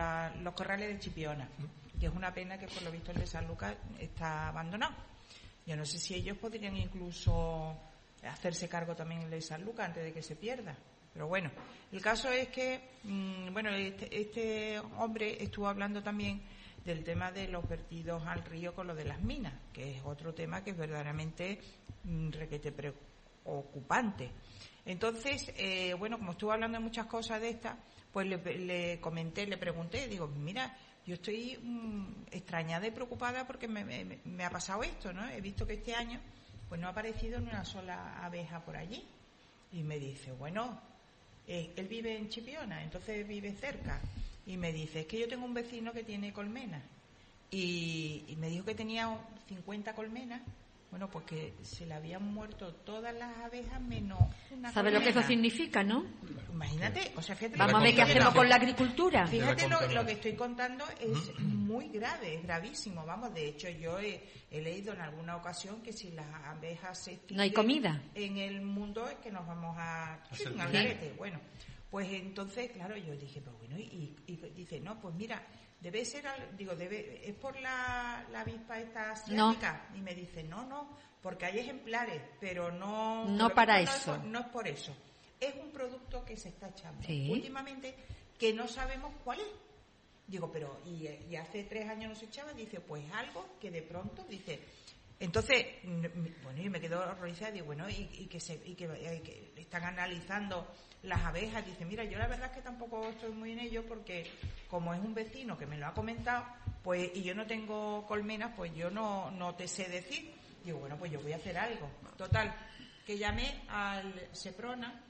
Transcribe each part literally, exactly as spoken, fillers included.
la, los corrales de Chipiona, que es una pena que por lo visto el de San Lucas está abandonado. Yo no sé si ellos podrían incluso hacerse cargo también el de San Lucas antes de que se pierda. Pero bueno, el caso es que, mmm, bueno, este, este hombre estuvo hablando también del tema de los vertidos al río con lo de las minas, que es otro tema que es verdaderamente mmm, requete preocupante. Entonces, eh, bueno, como estuvo hablando de muchas cosas de estas, pues le, le comenté, le pregunté, digo, mira, yo estoy mmm, extrañada y preocupada porque me, me, me ha pasado esto, ¿no? He visto que este año pues no ha aparecido ni una sola abeja por allí. Y me dice, bueno, eh, él vive en Chipiona, entonces vive cerca. Y me dice, es que yo tengo un vecino que tiene colmenas. Y, y me dijo que tenía cincuenta colmenas. Bueno, pues que se le habían muerto todas las abejas menos una ¿Sabe colmena. lo que eso significa, no? Imagínate, o sea, fíjate. Vamos a ver qué hacemos con la agricultura. Fíjate lo, lo que estoy contando es muy grave, es gravísimo. Vamos, de hecho yo he, he leído en alguna ocasión que si las abejas se extinguen no hay comida en el mundo es que nos vamos a sí, un algarete. Bueno, pues entonces, claro, yo dije, pues bueno, y, y dice, no, pues mira, debe ser, digo, debe es por la, la avispa esta asiática. No. Y me dice, no, no, porque hay ejemplares, pero no... No para no eso. Es por, no es por eso. Es un producto que se está echando sí. últimamente que no sabemos cuál es. Digo, pero, y, y hace tres años no se echaba, dice, pues algo que de pronto, dice... Entonces, bueno, yo me quedo horrorizada, digo, bueno, y, y, que se, y, que, y que están analizando las abejas, dice, mira, yo la verdad es que tampoco estoy muy en ello porque como es un vecino que me lo ha comentado, pues, y yo no tengo colmenas, pues yo no, no te sé decir. Digo, bueno, pues yo voy a hacer algo. Total, que llamé al Seprona,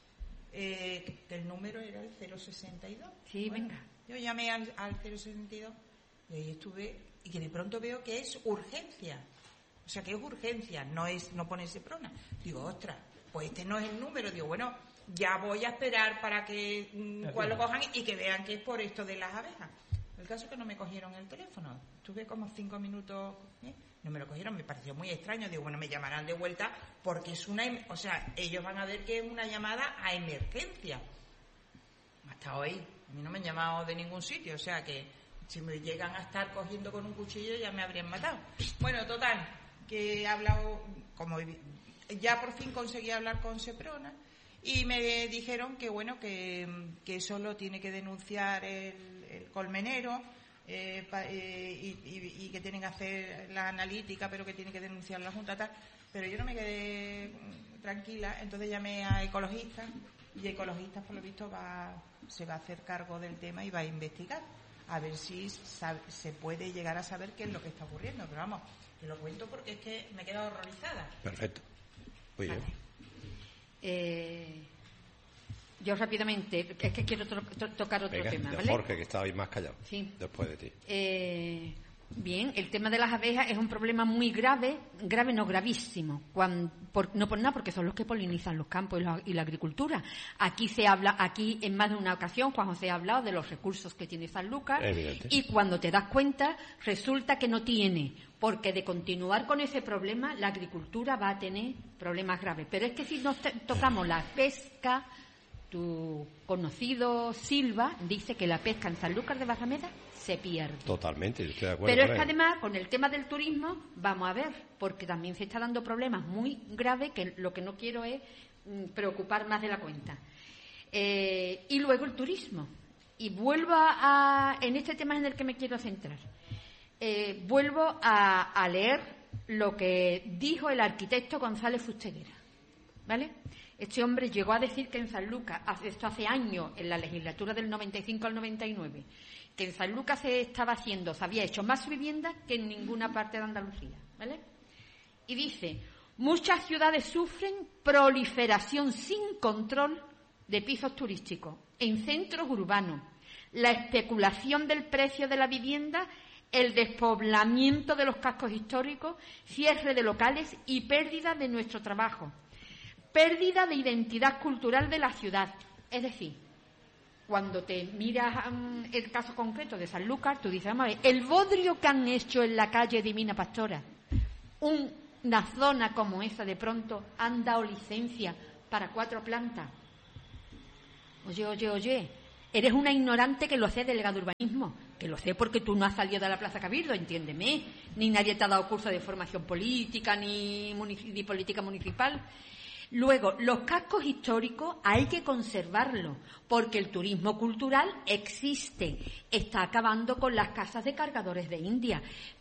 eh, que el número era el cero sesenta y dos. Sí, bueno, venga. Yo llamé al, al cero sesenta y dos y ahí estuve, y que de pronto veo que es urgencia. O sea, que es urgencia, no es no pone Seprona. Digo, ostras, pues este no es el número. Digo, bueno, ya voy a esperar para que mmm, cuál lo cojan y que vean que es por esto de las abejas. El caso es que no me cogieron el teléfono. Estuve como cinco minutos, ¿eh? No me lo cogieron, me pareció muy extraño. Digo, bueno, me llamarán de vuelta porque es una... O sea, ellos van a ver que es una llamada a emergencia. Hasta hoy, a mí no me han llamado de ningún sitio, o sea que si me llegan a estar cogiendo con un cuchillo ya me habrían matado. Bueno, total, que he hablado, como ya por fin conseguí hablar con Seprona y me dijeron que bueno, que, que solo tiene que denunciar el, el colmenero eh, pa, eh, y, y, y que tienen que hacer la analítica, pero que tiene que denunciar la Junta tal. Pero yo no me quedé tranquila, entonces llamé a ecologistas y ecologistas por lo visto va, se va a hacer cargo del tema y va a investigar a ver si sabe, se puede llegar a saber qué es lo que está ocurriendo. Pero vamos, te lo cuento porque es que me he quedado horrorizada. Perfecto. Muy bien. Vale. Eh, yo rápidamente, es que quiero to- to- tocar otro Venga, tema, de ¿vale? Jorge, que estaba ahí más callado. Sí. Después de ti. Eh, bien, el tema de las abejas es un problema muy grave, grave no gravísimo, cuando, por, no por nada, porque son los que polinizan los campos y la, y la agricultura. Aquí se habla, aquí en más de una ocasión, Juan José ha hablado de los recursos que tiene Sanlúcar, Evidente. y cuando te das cuenta, resulta que no tiene, porque de continuar con ese problema, la agricultura va a tener problemas graves. Pero es que si nos te- tocamos la pesca, tu conocido Silva dice que la pesca en Sanlúcar de Barrameda se pierde. Totalmente, yo estoy de acuerdo. Pero es con que él. además, con el tema del turismo, vamos a ver, porque también se está dando problemas muy graves, que lo que no quiero es mm, preocupar más de la cuenta. Eh, y luego el turismo. Y vuelvo a, en este tema en el que me quiero centrar, eh, vuelvo a, a leer lo que dijo el arquitecto González Fusteguera, ¿vale? Este hombre llegó a decir que en Sanlúcar, esto hace años, en la legislatura del noventa y cinco al noventa y nueve, que en Sanlúcar se estaba haciendo, se había hecho más viviendas que en ninguna parte de Andalucía, ¿vale? Y dice, muchas ciudades sufren proliferación sin control de pisos turísticos en centros urbanos, la especulación del precio de la vivienda, el despoblamiento de los cascos históricos, cierre de locales y pérdida de nuestro trabajo. Pérdida de identidad cultural de la ciudad. Es decir, cuando te miras um, el caso concreto de Sanlúcar, tú dices, vamos a ver, el bodrio que han hecho en la calle Divina Pastora, un, una zona como esa, de pronto han dado licencia para cuatro plantas. Oye, oye, oye, Eres una ignorante que lo sé, delegado de urbanismo, que lo sé porque tú no has salido de la Plaza Cabildo, entiéndeme, ni nadie te ha dado curso de formación política ni, munici- ni política municipal. Luego, los cascos históricos hay que conservarlos, porque el turismo cultural existe, está acabando con las casas de cargadores de India.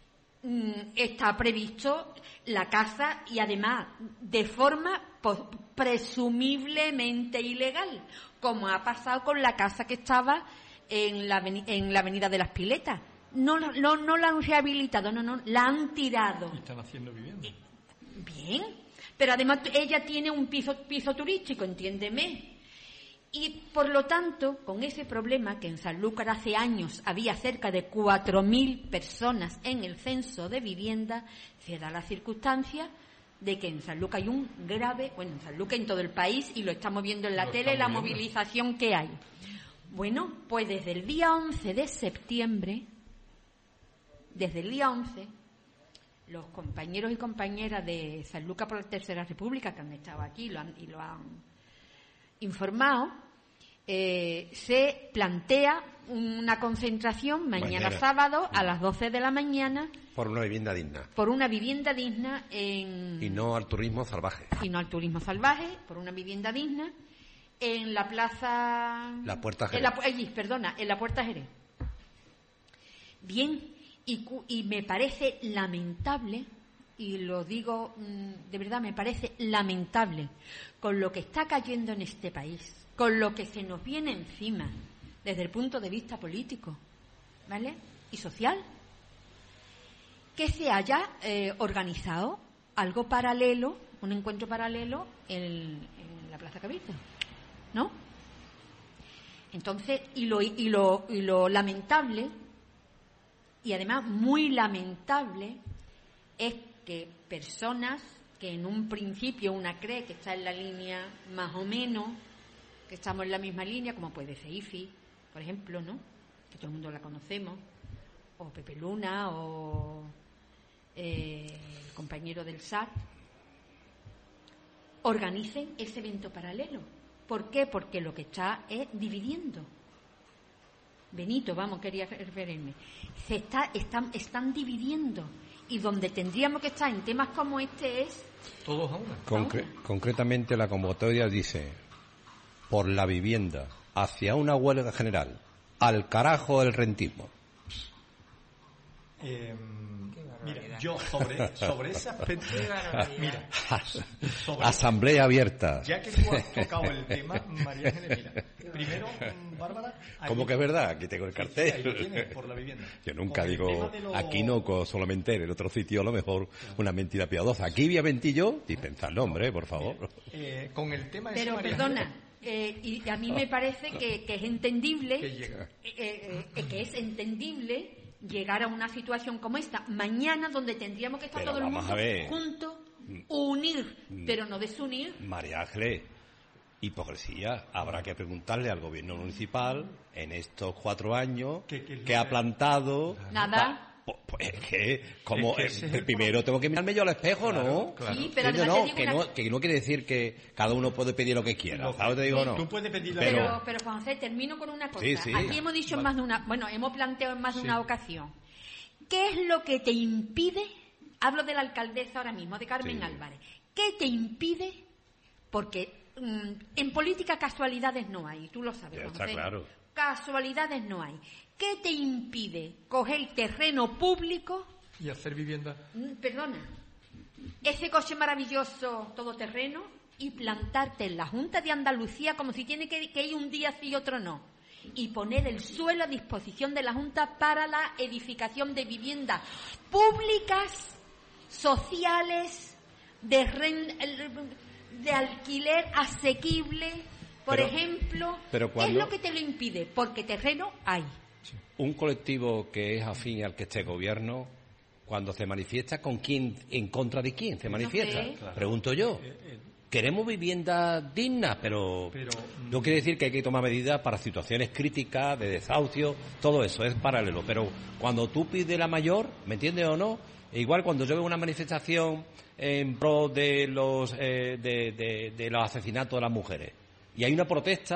Está previsto la caza y además de forma pues, presumiblemente ilegal, como ha pasado con la casa que estaba en la, en la Avenida de las Piletas. No, no, no la han rehabilitado, no, no, la han tirado. Están haciendo vivienda. Bien, pero además ella tiene un piso, piso turístico, entiéndeme. Y, por lo tanto, con ese problema que en Sanlúcar hace años había cerca de cuatro mil personas en el censo de vivienda, se da la circunstancia de que en Sanlúcar hay un grave, bueno, en Sanlúcar en todo el país, y lo estamos viendo en la Lo tele, la estamos viendo. movilización que hay. Bueno, pues desde el día once de septiembre, desde el día once, los compañeros y compañeras de Sanlúcar por la Tercera República, que han estado aquí lo han, y lo han informado, eh, se plantea una concentración mañana, Mañana. sábado a las doce de la mañana Por una vivienda digna. por una vivienda digna en Y no al turismo salvaje. y no al turismo salvaje, por una vivienda digna en la plaza La Puerta en Jerez. la, allí, perdona, en la Puerta Jerez. Bien, y, cu- y me parece lamentable, y lo digo mm, de verdad, me parece lamentable con lo que está cayendo en este país, con lo que se nos viene encima desde el punto de vista político, ¿vale? Y social, que se haya eh, organizado algo paralelo, un encuentro paralelo en, en la Plaza Cabildo, ¿no? Entonces, y lo, y lo, y lo lamentable, y además muy lamentable, es que personas que en un principio una cree que está en la línea más o menos, que estamos en la misma línea, como puede ser IFI, por ejemplo, ¿no? Que todo el mundo la conocemos, o Pepe Luna, o eh, el compañero del S A R, organicen ese evento paralelo. ¿Por qué? Porque lo que está es dividiendo. Benito, vamos, quería referirme. Se está, están, están dividiendo. Y donde tendríamos que estar en temas como este es... Todos a una. Concre- concretamente la convocatoria dice: por la vivienda, hacia una huelga general, al carajo el rentismo. Eh, Qué barbaridad. mira, yo sobre, sobre ese aspecto, Qué barbaridad. mira, sobre, Asamblea abierta. ya que tú has tocado el tema, María Ángeles, mira, primero, mm, Bárbara, ahí- ¿Cómo que es verdad? Aquí tengo el Sí, sí, ahí lo cartel. tienes, por la vivienda. Yo nunca Con el digo, tema de los- aquí no co- solamente en el otro sitio a lo mejor una mentira piadosa. Aquí voy a mentir yo y pensarlo, hombre, por favor. Eh, con el tema ese, Pero, María perdona, Ángeles, eh, y a mí me parece que, que es entendible, que llega. eh, eh, eh, que es entendible llegar a una situación como esta mañana, donde tendríamos que estar Pero todo el vamos mundo a ver. juntos, unir, pero no desunir. María Ángeles, hipocresía. Habrá que preguntarle al gobierno municipal en estos cuatro años ¿Qué- qué es lo que ha que- plantado. Nada. Pues, pues es que, como Es que ese eh, es el primero tengo que mirarme yo al espejo, Claro, ¿no? claro. Sí, pero ¿Entiendes? además te no, digo que una- no, que no quiere decir que cada uno puede pedir lo que quiera. Lo- ¿Sabes lo que te digo? No. Tú puedes pedir la- Pero- Pero, pero Juan José, termino con una cosa. Sí, sí. Aquí hemos dicho en más de una, bueno, hemos planteado en más de Sí. una ocasión. ¿Qué es lo que te impide? Hablo de la alcaldesa ahora mismo, de Carmen Sí. Álvarez. ¿Qué te impide? Porque mm, en política casualidades no hay, tú lo sabes, Ya Juan está José. claro. Casualidades no hay. ¿Qué te impide coger terreno público? Y hacer vivienda. Mm, Perdona, ese coche maravilloso todoterreno y plantarte en la Junta de Andalucía como si tiene que, que ir un día sí y otro no. Y poner el suelo a disposición de la Junta para la edificación de viviendas públicas, sociales, de, ren- de alquiler asequible, por Pero- ejemplo. pero ¿Qué cuando- es lo que te lo impide? Porque terreno hay. Un colectivo que es afín al que esté gobierno, cuando se manifiesta, ¿con quién, en contra de quién se manifiesta? sé. Claro. Pregunto yo. Eh, eh, Queremos viviendas dignas, pero, Pero, no quiere decir que hay que tomar medidas para situaciones críticas, de desahucio, todo eso es paralelo. Pero cuando tú pides la mayor, ¿me entiendes o no? E igual cuando yo veo una manifestación en pro de los, eh, de, de- de los asesinatos de las mujeres y hay una protesta,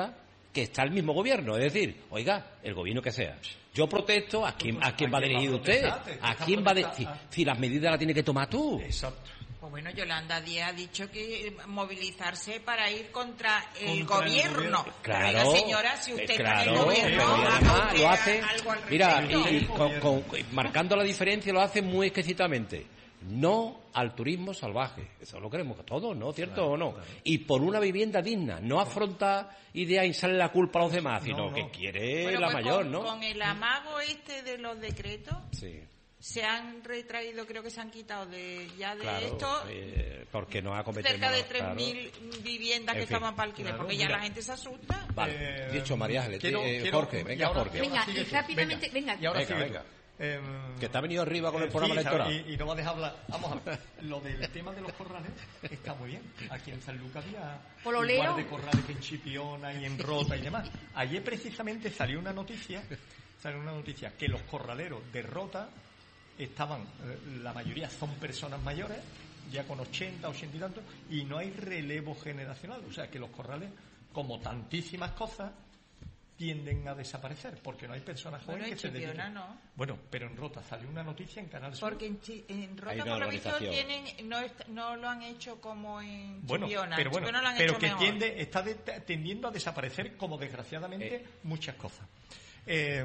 que está el mismo gobierno. Es decir, oiga, el gobierno que sea. Yo protesto, ¿a quién, a quién va dirigido usted? ¿A quién va a decir? Si las medidas las tiene que tomar tú. Exacto. Pues bueno, Yolanda Díaz ha dicho que movilizarse para ir contra el Contra el gobierno. gobierno. Claro, pero oiga, señora, si usted claro, está en el gobierno, pero y haga además usted lo hace, algo al mira, respecto. y, y con- con- marcando la diferencia lo hace muy exquisitamente. No al turismo salvaje, eso lo queremos todos, ¿no? ¿Cierto Claro, o no? claro. Y por una vivienda digna, no afronta ideas y sale la culpa a los demás, sino No, no. que quiere Bueno, la pues mayor, con, ¿no? con el amago este de los decretos, Sí, se han retraído, creo que se han quitado de ya de claro, esto eh, porque nos acometemos. cerca de claro. tres mil viviendas En que fin. estaban para alquiler, Claro, porque ya mira. la gente se asusta. Vale, Eh, dicho María Ángeles, quiero- eh, quiero- Jorge, y venga ahora- Jorge. y ahora Venga, sigue y tú. rápidamente, venga. Y ahora Venga, sigue venga. tú. Em, Que te ha venido arriba con el eh, programa sí, electoral. ¿sabes? Y, y no va a dejar hablar. Vamos a ver. Lo del tema de los corrales está muy bien. Aquí en San Lucas había Pololeo. igual de corrales que en Chipiona y en Rota y demás. Ayer precisamente salió una noticia, salió una noticia que los corraleros de Rota estaban, eh, la mayoría son personas mayores, ya con ochenta, ochenta y tantos, y no hay relevo generacional. O sea que los corrales, como tantísimas cosas, tienden a desaparecer porque no hay personas jóvenes Bueno, en que se Chipiona dediquen. no. Bueno, pero en Rota salió una noticia en Canal Sur. Porque en, Chi- en Rota, Hay una por lo visto, organización. tienen, no, est- no lo han hecho como en Bueno, Chipiona. pero En bueno, Chipiona lo han pero hecho que mejor. tiende, está de- tendiendo a desaparecer, como desgraciadamente Eh. muchas cosas. Eh,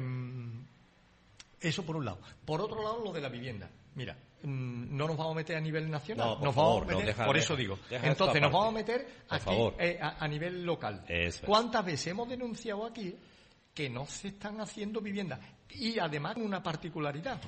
eso por un lado. Por otro lado, lo de la vivienda. Mira, mm, no nos vamos a meter a nivel nacional, No, por nos favor, vamos a no, meter, deja- por deja- eso digo. deja Entonces esta nos vamos a parte. meter Por aquí favor. eh, a, a nivel local. Eso es. ¿Cuántas veces hemos denunciado aquí que no se están haciendo viviendas? Y además una particularidad,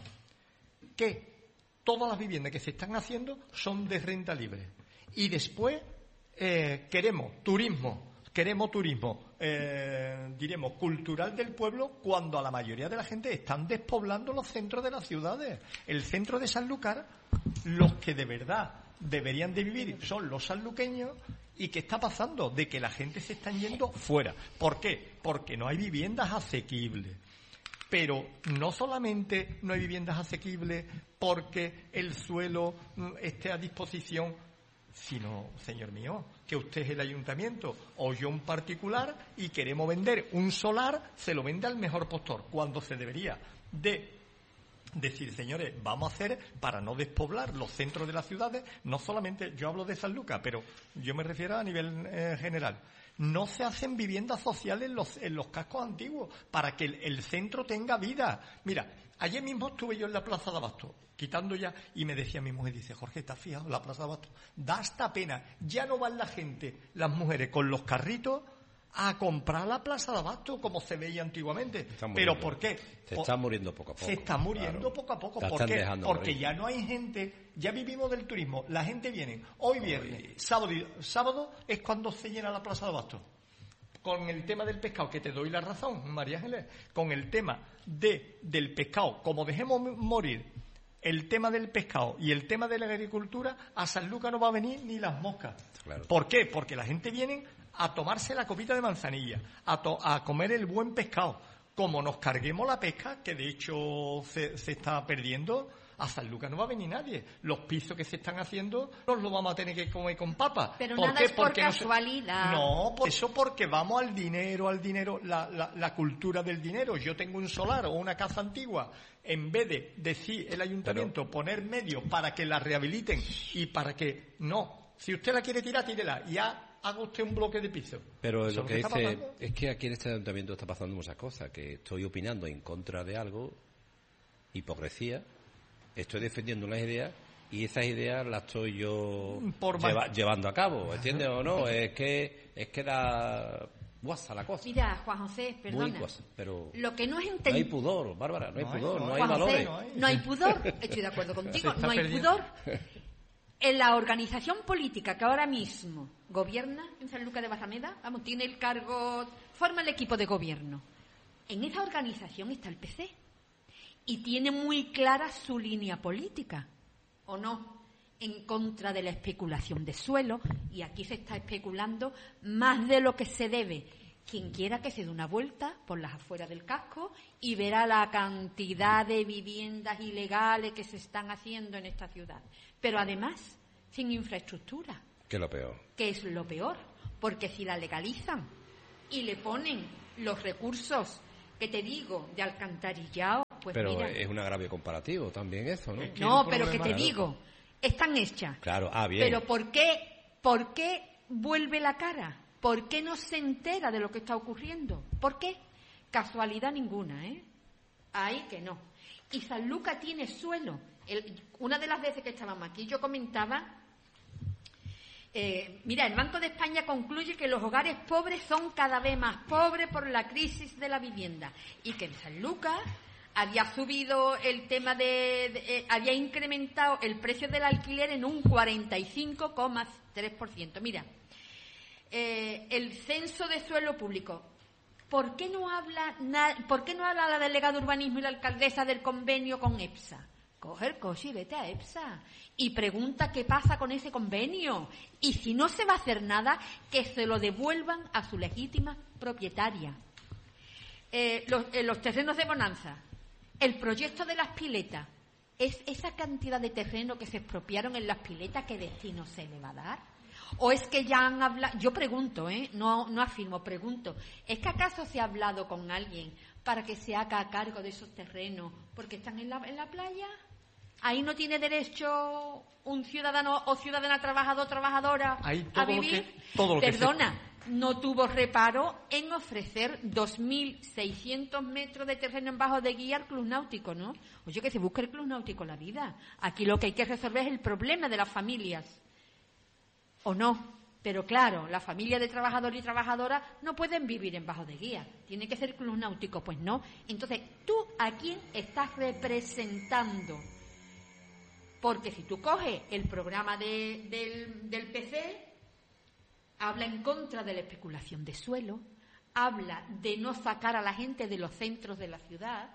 que todas las viviendas que se están haciendo son de renta libre. Y después eh, queremos turismo, queremos turismo, eh, diremos, cultural del pueblo, cuando a la mayoría de la gente están despoblando los centros de las ciudades. El centro de Sanlúcar, los que de verdad deberían de vivir son los sanluqueños. ¿Y qué está pasando? De que la gente se está yendo fuera. ¿Por qué? Porque no hay viviendas asequibles. Pero no solamente no hay viviendas asequibles porque el suelo mm, esté a disposición, sino, señor mío, que usted es el ayuntamiento o yo un particular y queremos vender un solar, se lo vende al mejor postor, cuando se debería de decir, señores, vamos a hacer para no despoblar los centros de las ciudades, no solamente, yo hablo de San Lucas, pero yo me refiero a nivel eh, general. No se hacen viviendas sociales en los, en los cascos antiguos para que el, el centro tenga vida. Mira, ayer mismo estuve yo en la Plaza de Abasto, quitando ya, y me decía mi mujer, dice, Jorge, ¿estás fijado? La Plaza de Abasto da hasta pena. Ya no van la gente, las mujeres con los carritos, a comprar la Plaza de Abasto como se veía antiguamente. Está ¿Pero muriendo. por qué? Se Por- está muriendo poco a poco. Se está muriendo claro. poco a poco. La ¿Por están qué? dejando Porque morir. ya no hay gente, ya vivimos del turismo. La gente viene hoy viernes, sábado, y- sábado es cuando se llena la Plaza de Abasto. Con el tema del pescado, que te doy la razón, María Ángeles, con el tema de, del pescado, como dejemos morir el tema del pescado y el tema de la agricultura, a San Lucas no va a venir ni las moscas. Claro. ¿Por qué? Porque la gente viene a tomarse la copita de manzanilla, a, to- a comer el buen pescado. Como nos carguemos la pesca, que de hecho se, se está perdiendo, a San Lucas no va a venir nadie. Los pisos que se están haciendo nos los vamos a tener que comer con papas. Pero ¿Por nada qué? es por Porque no se- casualidad. No, por eso porque vamos al dinero, al dinero, la, la, la cultura del dinero. Yo tengo un solar o una casa antigua, en vez de decir el ayuntamiento, poner medios para que la rehabiliten y para que no. Si usted la quiere tirar, tírela. Y ha- haga usted un bloque de piso. Pero Eso lo es que está dice pasando. es que aquí en este ayuntamiento está pasando muchas cosas, que estoy opinando en contra de algo, hipocresía, estoy defendiendo unas ideas y esas ideas las estoy yo Por lleva- mal- llevando a cabo, ¿entiendes o no? Es que es que da guasa la cosa. Mira, Juan José, Muy perdona. guasa, pero Lo que no es no hay entendible. pudor, Bárbara, no hay No hay, pudor, no no hay. hay Juan José, valores. no hay. no hay pudor. Estoy de acuerdo contigo. Se está No hay perdiendo. pudor. En la organización política que ahora mismo gobierna en San Lucas de Barrameda, vamos, tiene el cargo, forma el equipo de gobierno. En esa organización está el P C y tiene muy clara su línea política, ¿o no? En contra de la especulación de suelo, y aquí se está especulando más de lo que se debe. Quien quiera que se dé una vuelta por las afueras del casco y verá la cantidad de viviendas ilegales que se están haciendo en esta ciudad. Pero además, sin infraestructura, Que es lo peor. que es lo peor, porque si la legalizan y le ponen los recursos que te digo de alcantarillado, pues pero mira. es un agravio comparativo también eso, ¿no? No, pero que te digo, están hechas. Claro, ah, bien. Pero ¿por qué, ¿por qué vuelve la cara? ¿Por qué no se entera de lo que está ocurriendo? ¿Por qué? Casualidad ninguna, ¿eh? Ahí que no. Y Sanlúcar tiene suelo. El, una de las veces que estábamos aquí yo comentaba, eh, mira, el Banco de España concluye que los hogares pobres son cada vez más pobres por la crisis de la vivienda y que en Sanlúcar había subido el tema de, de eh, había incrementado el precio del alquiler en un cuarenta y cinco coma tres por ciento. Mira, eh, el censo de suelo público. ¿Por qué no habla na, ¿por qué no habla la delegada de urbanismo y la alcaldesa del convenio con EPSA? Coge el coche y vete a EPSA y pregunta qué pasa con ese convenio. Y si no se va a hacer nada, que se lo devuelvan a su legítima propietaria. Eh, los, eh, los terrenos de bonanza. El proyecto de las piletas. ¿Es esa cantidad de terreno que se expropiaron en las piletas, qué destino se le va a dar? ¿O es que ya han hablado? Yo pregunto, ¿eh? No, no afirmo, pregunto. ¿Es que acaso se ha hablado con alguien para que se haga cargo de esos terrenos porque están en la, en la playa? Ahí no tiene derecho un ciudadano o ciudadana trabajador o trabajadora a vivir. Que, todo lo Perdona, que se... no tuvo reparo en ofrecer dos mil seiscientos metros de terreno en bajo de guía al club náutico, ¿no? Oye, que se busque el club náutico la vida. Aquí lo que hay que resolver es el problema de las familias. ¿O no? Pero claro, la familia de trabajadores y trabajadoras no pueden vivir en bajo de guía. Tiene que ser club náutico. Pues no. Entonces, ¿tú a quién estás representando? Porque si tú coges el programa de, del, del P C, habla en contra de la especulación de suelo, habla de no sacar a la gente de los centros de la ciudad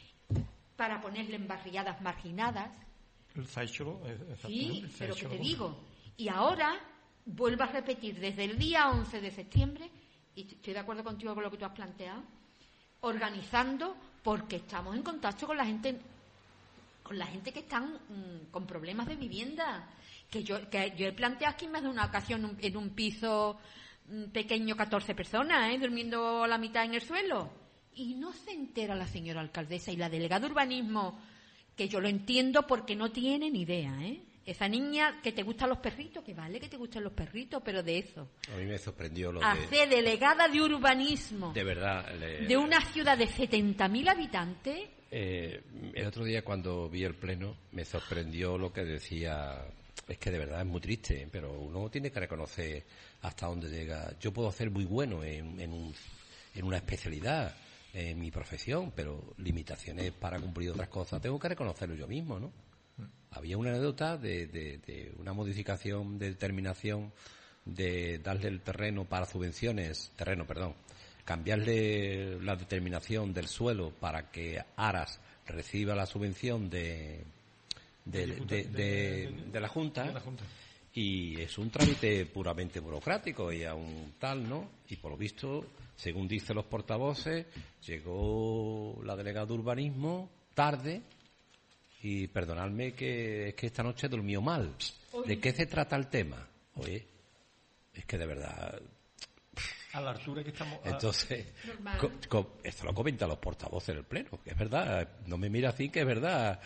para ponerle en barriadas marginadas. El Saicholo, sí, el pero que te digo. Y ahora vuelvo a repetir, desde el día once de septiembre, y estoy de acuerdo contigo con lo que tú has planteado, organizando, porque estamos en contacto con la gente... con la gente que están mmm, con problemas de vivienda, que yo que yo he planteado aquí más de una ocasión en un piso mmm, pequeño, catorce personas, ¿eh? Durmiendo a la mitad en el suelo, y no se entera la señora alcaldesa y la delegada de urbanismo, que yo lo entiendo porque no tiene ni idea, ¿eh? Esa niña que te gustan los perritos, que vale que te gusten los perritos, pero de eso. A mí me sorprendió lo Hace de... delegada de urbanismo. De verdad. Le... De una ciudad de setenta mil habitantes. Eh, el otro día cuando vi el pleno me sorprendió lo que decía. Es que de verdad es muy triste, pero uno tiene que reconocer hasta dónde llega. Yo puedo ser muy bueno en, en, un, en una especialidad, en mi profesión, pero limitaciones para cumplir otras cosas tengo que reconocerlo yo mismo, ¿no? Había una anécdota de, de, de una modificación de determinación de darle el terreno para subvenciones, terreno, perdón, cambiarle la determinación del suelo para que Aras reciba la subvención de de, de, de, de, de la Junta, de la Junta, y es un trámite puramente burocrático y aún tal, ¿no? Y por lo visto, según dicen los portavoces, llegó la delegada de urbanismo tarde. Y perdonadme que es que esta noche durmió mal. ¿De qué se trata el tema? Oye, es que de verdad... A la altura que estamos... Entonces, co, co, esto lo comentan los portavoces del Pleno, que es verdad. No me mira así, que es verdad.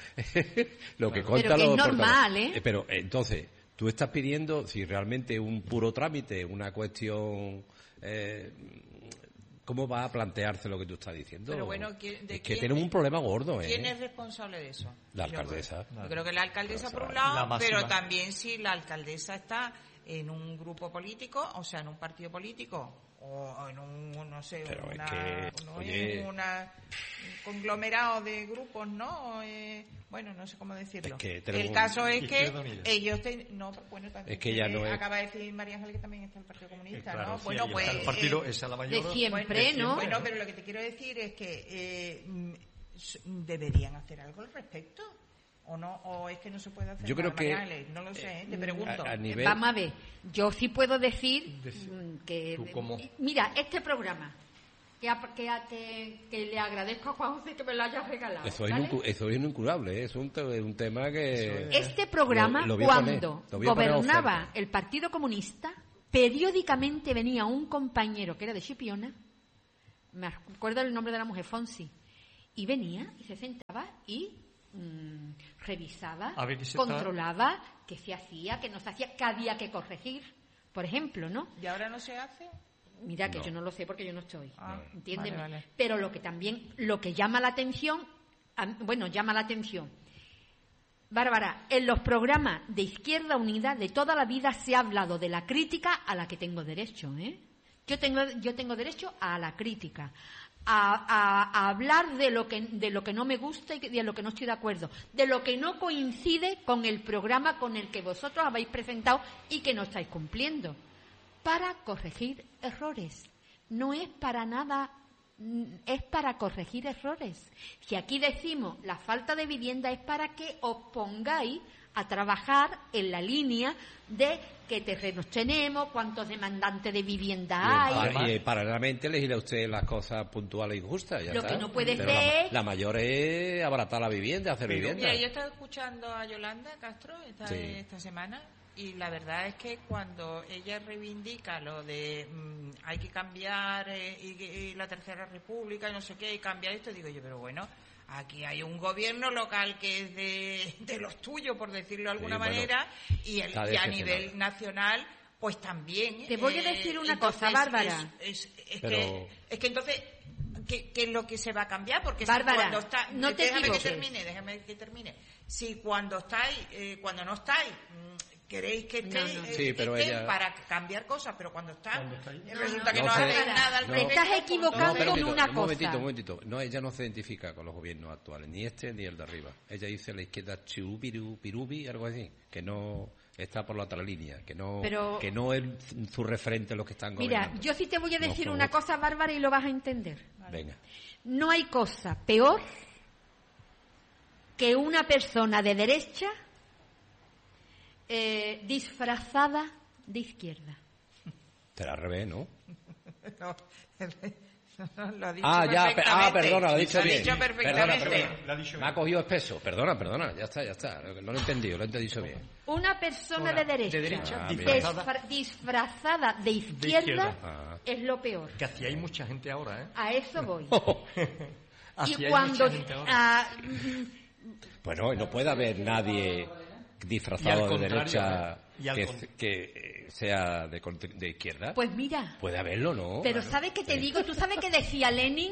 Lo que cuentan los portavoces. Pero es normal, ¿eh? Pero entonces, tú estás pidiendo, si realmente un puro trámite, una cuestión... Eh, ¿Cómo va a plantearse lo que tú estás diciendo? Pero bueno, ¿de es que quién, tenemos un problema gordo, ¿eh? ¿Quién es responsable de eso? La alcaldesa. Yo creo que la alcaldesa por un lado, pero también si la alcaldesa está en un grupo político, o sea, en un partido político, o en un, no sé, pero una, es que, no oye, es una, un conglomerado de grupos, ¿no? Eh, bueno, no sé cómo decirlo. Es que el un... caso es que ellos ten... no, bueno, también es que ya no es... acaba de decir María Ángel que también está el Partido Comunista, eh, claro, ¿no? sí, bueno, pues el partido eh, es a la mayor de siempre, bueno, de siempre, ¿no? Bueno, pero lo que te quiero decir es que eh, deberían hacer algo al respecto. ¿O no? ¿O es que no se puede hacer yo nada, creo que María Ángeles? No lo sé, ¿eh? Te pregunto. A, a nivel... Vamos a ver, yo sí puedo decir que... ¿Cómo? Mira, este programa, que, que, que, que le agradezco a Juan José que me lo haya regalado. Eso es, ¿vale? incu- eso es incurable, ¿eh? Es un, te- un tema que... Este programa, lo, lo cuando poner, gobernaba el Partido Comunista, periódicamente venía un compañero que era de Chipiona me acuerdo el nombre de la mujer, Fonsi, y venía y se sentaba y mmm, revisaba, controlaba está... qué se hacía, qué no se hacía, qué había que corregir, por ejemplo, ¿no? ¿Y ahora no se hace? Mira, que no. yo no lo sé porque yo no estoy, ah, ¿entiendes? Vale, vale. Pero lo que también, lo que llama la atención, bueno, llama la atención, Bárbara, en los programas de Izquierda Unida de toda la vida se ha hablado de la crítica a la que tengo derecho, ¿eh? Yo tengo, yo tengo derecho a la crítica, a, a, a hablar de lo que de lo que no me gusta y de lo que no estoy de acuerdo, de lo que no coincide con el programa con el que vosotros habéis presentado y que no estáis cumpliendo, para corregir errores. No es para nada, es para corregir errores. Si aquí decimos la falta de vivienda es para que os pongáis a trabajar en la línea de qué terrenos tenemos, cuántos demandantes de vivienda hay. Y, y paralelamente legisla usted las cosas puntuales y justas. Ya Lo está. que no puede Pero ser... La, la mayor es abaratar la vivienda, hacer Pero, vivienda. Mira, yo estaba escuchando a Yolanda Castro esta, sí. esta semana y la verdad es que cuando ella reivindica lo de mmm, hay que cambiar eh, y, y la Tercera República y no sé qué, y cambiar esto, digo yo, pero bueno... Aquí hay un gobierno local que es de, de los tuyos, por decirlo de alguna sí, bueno, manera, y, el, y a nivel nacional, pues también. Te voy a decir una entonces, cosa, Bárbara. Es, es, es, Pero... que, es que entonces, ¿qué, ¿qué es lo que se va a cambiar? Porque Bárbara, si cuando está, no te déjame equivoques. que termine, déjame que termine. Si cuando estáis, eh, cuando no estáis, queréis que estéis no, no. eh, sí, pero ella... para cambiar cosas, pero cuando están, está resulta no, que no no, sé, hacen nada al no. respecto. Estás equivocando no, en una un cosa. momentito, un momentito. No, ella no se identifica con los gobiernos actuales, ni este ni el de arriba. Ella dice la izquierda chirubiru, pirubi, algo así, que no está por la otra línea, que no Pero, que no es su referente los que están gobernando. Mira, yo sí te voy a decir no, una otro. cosa, Bárbara, y lo vas a entender. Vale. Venga. No hay cosa peor que una persona de derecha eh, disfrazada de izquierda. Pero al revés, ¿no? No, no, lo ha dicho ah, ya, pe- ah, perdona, lo ha dicho lo bien. Ha dicho perfectamente. Perdona, perdona. Me ha cogido espeso. Perdona, perdona, ya está, ya está. No lo he entendido, lo he dicho bien. Una persona de derecha, de derecha ah, disfrazada. disfra- disfrazada de izquierda, de izquierda. Ah. es lo peor. Que así hay mucha gente ahora, ¿eh? A eso voy. Así Y hay cuando... mucha gente ahora. ah, Bueno, no puede haber nadie disfrazado de derecha y al que, con- que sea de, contr- de izquierda. pues mira, Puede haberlo, ¿no? pero Claro. ¿sabes qué te Sí. digo? ¿Tú sabes qué decía Lenin?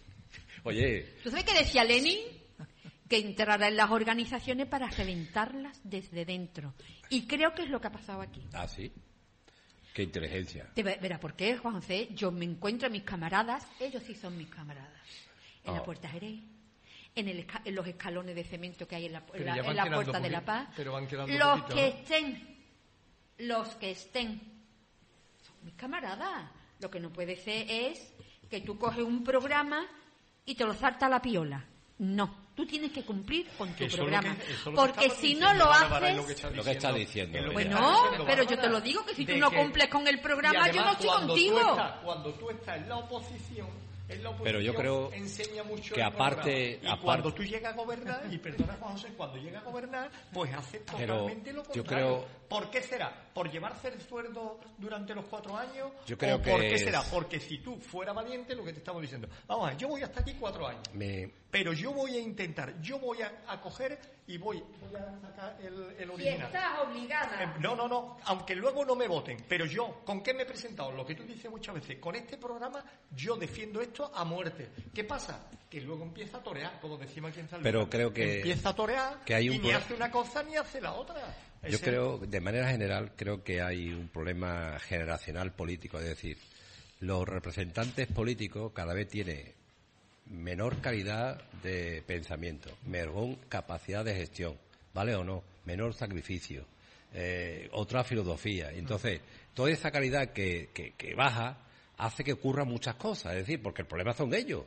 Oye, ¿Tú sabes qué decía Lenin? Que entrará en las organizaciones para reventarlas desde dentro. Y creo que es lo que ha pasado aquí. ah, sí. Qué inteligencia. Te ve- verá, ¿por qué, Juan José? Yo me encuentro a mis camaradas, ellos sí son mis camaradas, en la Oh. Puerta Jerez, en, el esca- en los escalones de cemento que hay en la, en Pero la- ya van en la quedando Puerta de la poqui- Paz. pero van quedando Los poquito, que ¿no? estén, los que estén, son mis camaradas. Lo que no puede ser es que tú coges un programa y te lo salta a la piola. No, tú tienes que cumplir con tu Que eso programa. es lo que- eso es lo que Porque estaba si no diciendo lo Bárbara, es haces... lo que está Lo que está diciendo, es lo que Bueno, está diciendo pero yo te Bárbara, lo digo, que si tú de no que- cumples con el programa, y yo no además, estoy cuando contigo. Tú estás, cuando tú estás en la oposición, en la oposición Pero yo creo enseña mucho que el aparte- programa. Y aparte- cuando tú llegas a gobernar, y perdona Juan José, cuando llegas a gobernar, pues hace Pero totalmente lo yo contrario. creo- ¿Por qué será? ¿Por llevarse el sueldo durante los cuatro años? Yo creo ¿O por que qué es- será? Porque si tú fueras valiente, lo que te estamos diciendo, vamos a ver, yo voy hasta aquí cuatro años. Me, Pero yo voy a intentar, yo voy a, a coger y voy, voy a sacar el, el Si original. estás obligada. Eh, No, no, no, aunque luego no me voten, pero yo, ¿con qué me he presentado? Lo que tú dices muchas veces, con este programa yo defiendo esto a muerte. ¿Qué pasa? Que luego empieza a torear, como decimos aquí en San Luis. Pero creo que- Empieza a torear que hay un y ni pro- hace una cosa ni hace la otra. Yo Ese- creo, de manera general, creo que hay un problema generacional político. Es decir, los representantes políticos cada vez tienen menor calidad de pensamiento, menor capacidad de gestión, ¿vale o no? Menor sacrificio, eh, otra filosofía. Entonces, toda esa calidad que, que, que baja hace que ocurran muchas cosas. Es decir, porque el problema son ellos.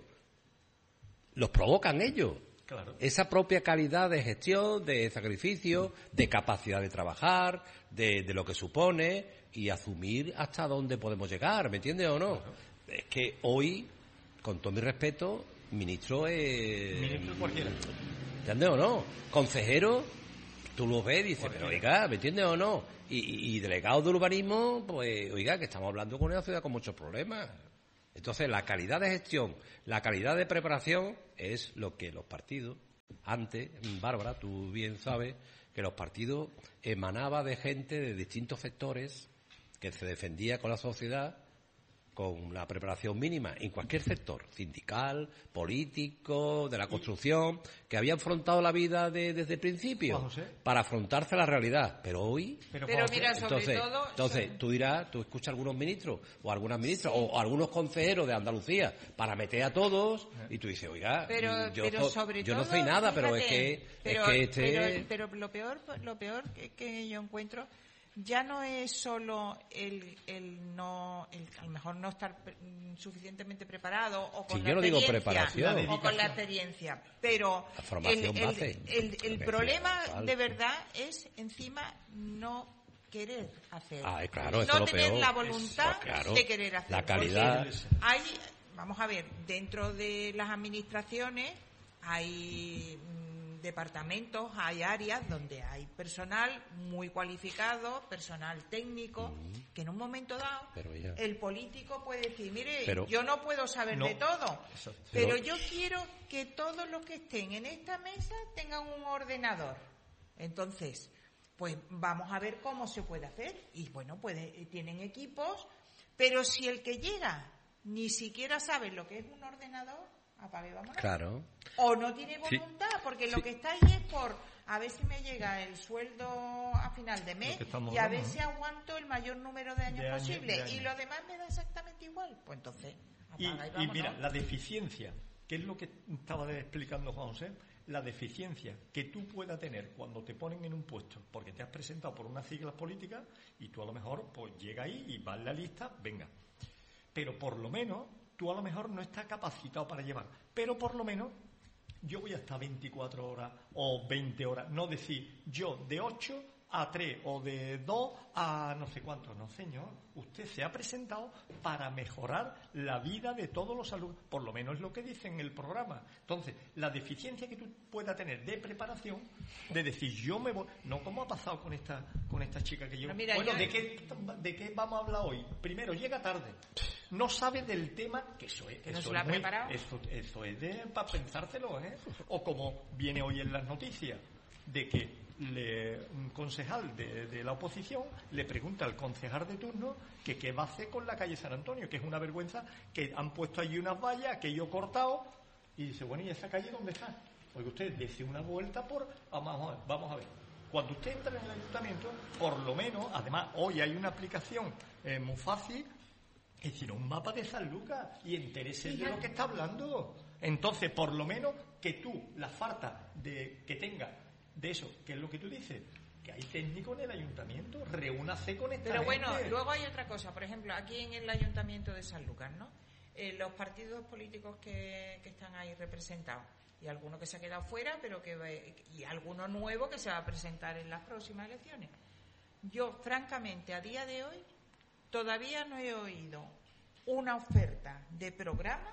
Los provocan ellos. Claro. Esa propia calidad de gestión, de sacrificio, de capacidad de trabajar, de, de lo que supone y asumir hasta dónde podemos llegar, ¿me entiendes o no? Claro. Es que hoy, con todo mi respeto, ministro es... Ministro cualquiera. ¿Entiendes o no? Consejero, tú lo ves y dices, pero oiga, ¿me entiendes o no? Y, y, y delegado de urbanismo, pues oiga, que estamos hablando con una ciudad con muchos problemas. Entonces, la calidad de gestión, la calidad de preparación es lo que los partidos, antes, Bárbara, tú bien sabes, que los partidos emanaba de gente de distintos sectores que se defendía con la sociedad con la preparación mínima en cualquier sector, sindical, político, de la construcción, que había afrontado la vida de, desde el principio para afrontarse a la realidad. Pero hoy... Pero, pero mira, sobre entonces, todo... Entonces, sobre... tú dirás, tú escuchas a algunos ministros o algunas ministras sí. o, o algunos consejeros de Andalucía para meter a todos y tú dices, oiga, pero, yo, pero so, sobre yo todo, no soy nada, fíjate, pero es que, pero, es que este... Pero, pero lo peor, lo peor que, que yo encuentro... Ya no es solo el, el no, el, a lo mejor no estar pre, suficientemente preparado o con sí, la yo no digo experiencia preparación. o con la experiencia, pero la formación el, base. el, el, el problema de verdad es encima no querer hacer, ah, claro, no es tener peor. la voluntad es, claro, de querer hacer. La calidad. Hay, vamos a ver, dentro de las administraciones hay departamentos, hay áreas donde hay personal muy cualificado, personal técnico, mm. que en un momento dado ya... el político puede decir, mire, pero, yo no puedo saber no. de todo, Eso, pero, pero yo quiero que todos los que estén en esta mesa tengan un ordenador. Entonces, pues vamos a ver cómo se puede hacer. Y bueno, puede, tienen equipos, pero si el que llega ni siquiera sabe lo que es un ordenador, apague, vámonos. Claro. O no tiene voluntad, sí. porque lo sí. que está ahí es por a ver si me llega el sueldo a final de mes y a ver si aguanto el mayor número de años de posible. Año, de año. Y lo demás me da exactamente igual. Pues entonces, apaga y, y, y mira, la deficiencia, que es lo que estaba explicando Juan José, la deficiencia que tú puedas tener cuando te ponen en un puesto, porque te has presentado por unas siglas políticas y tú a lo mejor pues llega ahí y va en la lista, venga. Pero por lo menos tú a lo mejor no estás capacitado para llevar, pero por lo menos yo voy a estar veinticuatro horas o veinte horas, no decir yo de ocho a tres o de dos a no sé cuánto. No, señor, usted se ha presentado para mejorar la vida de todos los alumnos, por lo menos es lo que dice en el programa. Entonces, la deficiencia que tú puedas tener de preparación, de decir yo me voy, no como ha pasado con esta con esta chica que yo, mira, bueno, yo... ¿de qué de qué vamos a hablar hoy? Primero, llega tarde, no sabe del tema, que eso es, que eso, no es muy, eso, eso es de para pensárselo, ¿eh? O como viene hoy en las noticias, de que Le, un concejal de, de la oposición le pregunta al concejal de turno que qué va a hacer con la calle San Antonio, que es una vergüenza, que han puesto allí unas vallas, que yo he cortado, y dice, bueno, ¿y esa calle dónde está? Porque usted dése una vuelta por... Vamos a ver, vamos a ver. Cuando usted entra en el ayuntamiento, por lo menos, además, hoy hay una aplicación eh, muy fácil, es decir, un mapa de San Lucas, y entérese de lo que está hablando. Entonces, por lo menos, que tú, la falta de que tenga de eso, que es lo que tú dices, que hay técnico en el ayuntamiento, reúnase con esta Pero gente. bueno, luego hay otra cosa, por ejemplo, aquí en el ayuntamiento de Sanlúcar, ¿no? Eh, los partidos políticos que, que están ahí representados, y alguno que se ha quedado fuera, pero que y alguno nuevo que se va a presentar en las próximas elecciones. Yo, francamente, a día de hoy, todavía no he oído una oferta de programa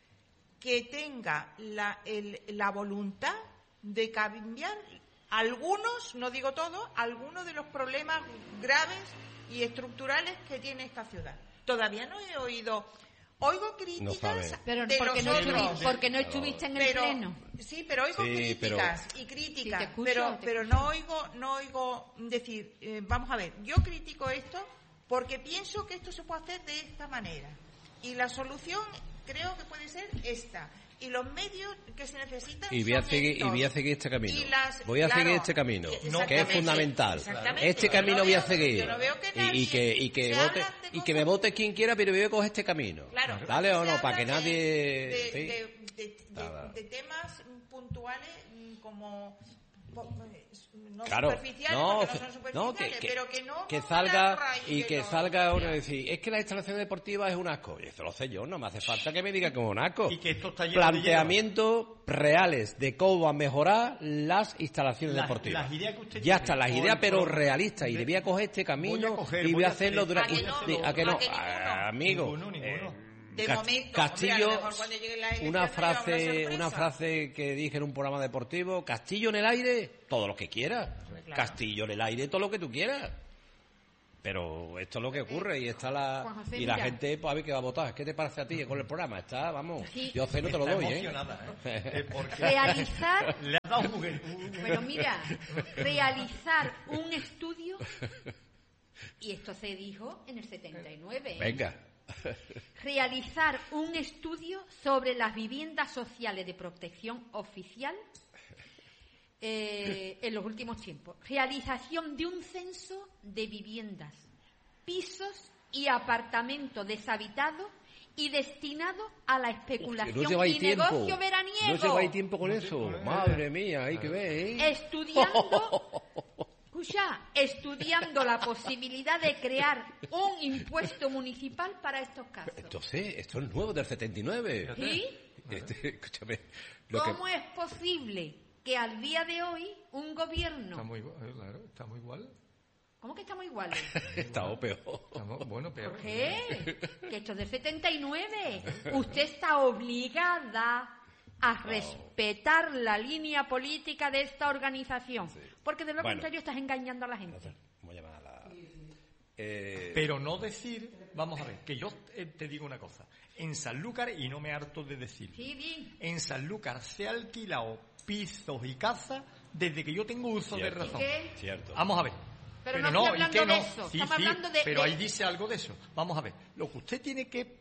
que tenga la, el, la voluntad de cambiar algunos, no digo todos, algunos de los problemas graves y estructurales que tiene esta ciudad. Todavía no he oído, oigo críticas, no pero de porque, no otros, porque no estuviste en el pero, pleno. Sí, pero oigo sí, críticas pero, y críticas, sí, escucho, pero pero no oigo no oigo decir, eh, vamos a ver, yo critico esto porque pienso que esto se puede hacer de esta manera y la solución creo que puede ser esta. Y los medios que se necesitan y voy a son seguir estos. y voy a seguir este camino Las, voy a claro, seguir este camino que es fundamental este camino no voy a veo, seguir no y, y que y que vote y que me vote quien quiera, pero yo voy a coger este camino, claro, dale o no, para que de, nadie de, ¿sí? de, de, de, de temas puntuales como no claro, superficiales, no, no son superficiales, no, que, que, pero que no que salga y que los, salga uno y decir, es que la instalación deportiva es un asco. Y eso lo sé yo, no me hace falta que me diga que es un asco. Y que esto está lleno planteamientos reales de cómo va a mejorar las instalaciones las, deportivas. Las ideas que usted ya está, las ideas, pero por, realistas. Y debía coger este camino voy a coger, y voy a hacer, hacerlo durante. ¿A que no? ¿A que no? Amigo. Ninguno, ninguno. De Cast- momento, Castillo, hombre, la una frase, una frase que dije en un programa deportivo, Castillo en el aire, todo lo que quieras. Claro. Castillo en el aire, todo lo que tú quieras. Pero esto es lo que ocurre y está la Juan José, y la mira. gente, pues a ver qué va a votar. ¿Qué te parece a ti con el programa? Está, vamos, Sí. yo cero te lo Está doy, ¿eh? emocionada, ¿eh? Eh, porque Realizar, le ha dado un, un- pero mira, realizar un estudio, y esto se dijo en el setenta y nueve, ¿eh? Venga. Realizar un estudio sobre las viviendas sociales de protección oficial eh, en los últimos tiempos. Realización de un censo de viviendas, pisos y apartamentos deshabitados y destinados a la especulación No lleváis y tiempo. negocio veraniego. No lleváis tiempo con eso. Madre mía, hay que ver, ¿eh? Estudiando, escucha, estudiando la posibilidad de crear un impuesto municipal para estos casos. Entonces, esto es nuevo del setenta y nueve. ¿Sí? Este, escúchame. Lo que, ¿Cómo es posible que al día de hoy un Está gobierno... muy igual, eh, claro, está muy igual. ¿Cómo que estamos iguales? está o peor. Estamos, bueno, peor. ¿Por qué? Que esto es del setenta y nueve. Usted está obligada a respetar la línea política de esta organización. Porque de lo Bueno. contrario estás engañando a la gente. Vamos a llamar a la... Eh, Pero no decir, vamos a ver, que yo eh, te digo una cosa. En Sanlúcar, y no me harto de decir, Sí, di. en Sanlúcar se ha alquilado pisos y casas desde que yo tengo uso de Cierto. razón. ¿Y qué? Cierto. Vamos a ver. Pero no estoy ¿y hablando qué de no? eso, Sí, estamos sí, hablando de- pero de- ahí dice algo de eso. Vamos a ver. Lo que usted tiene que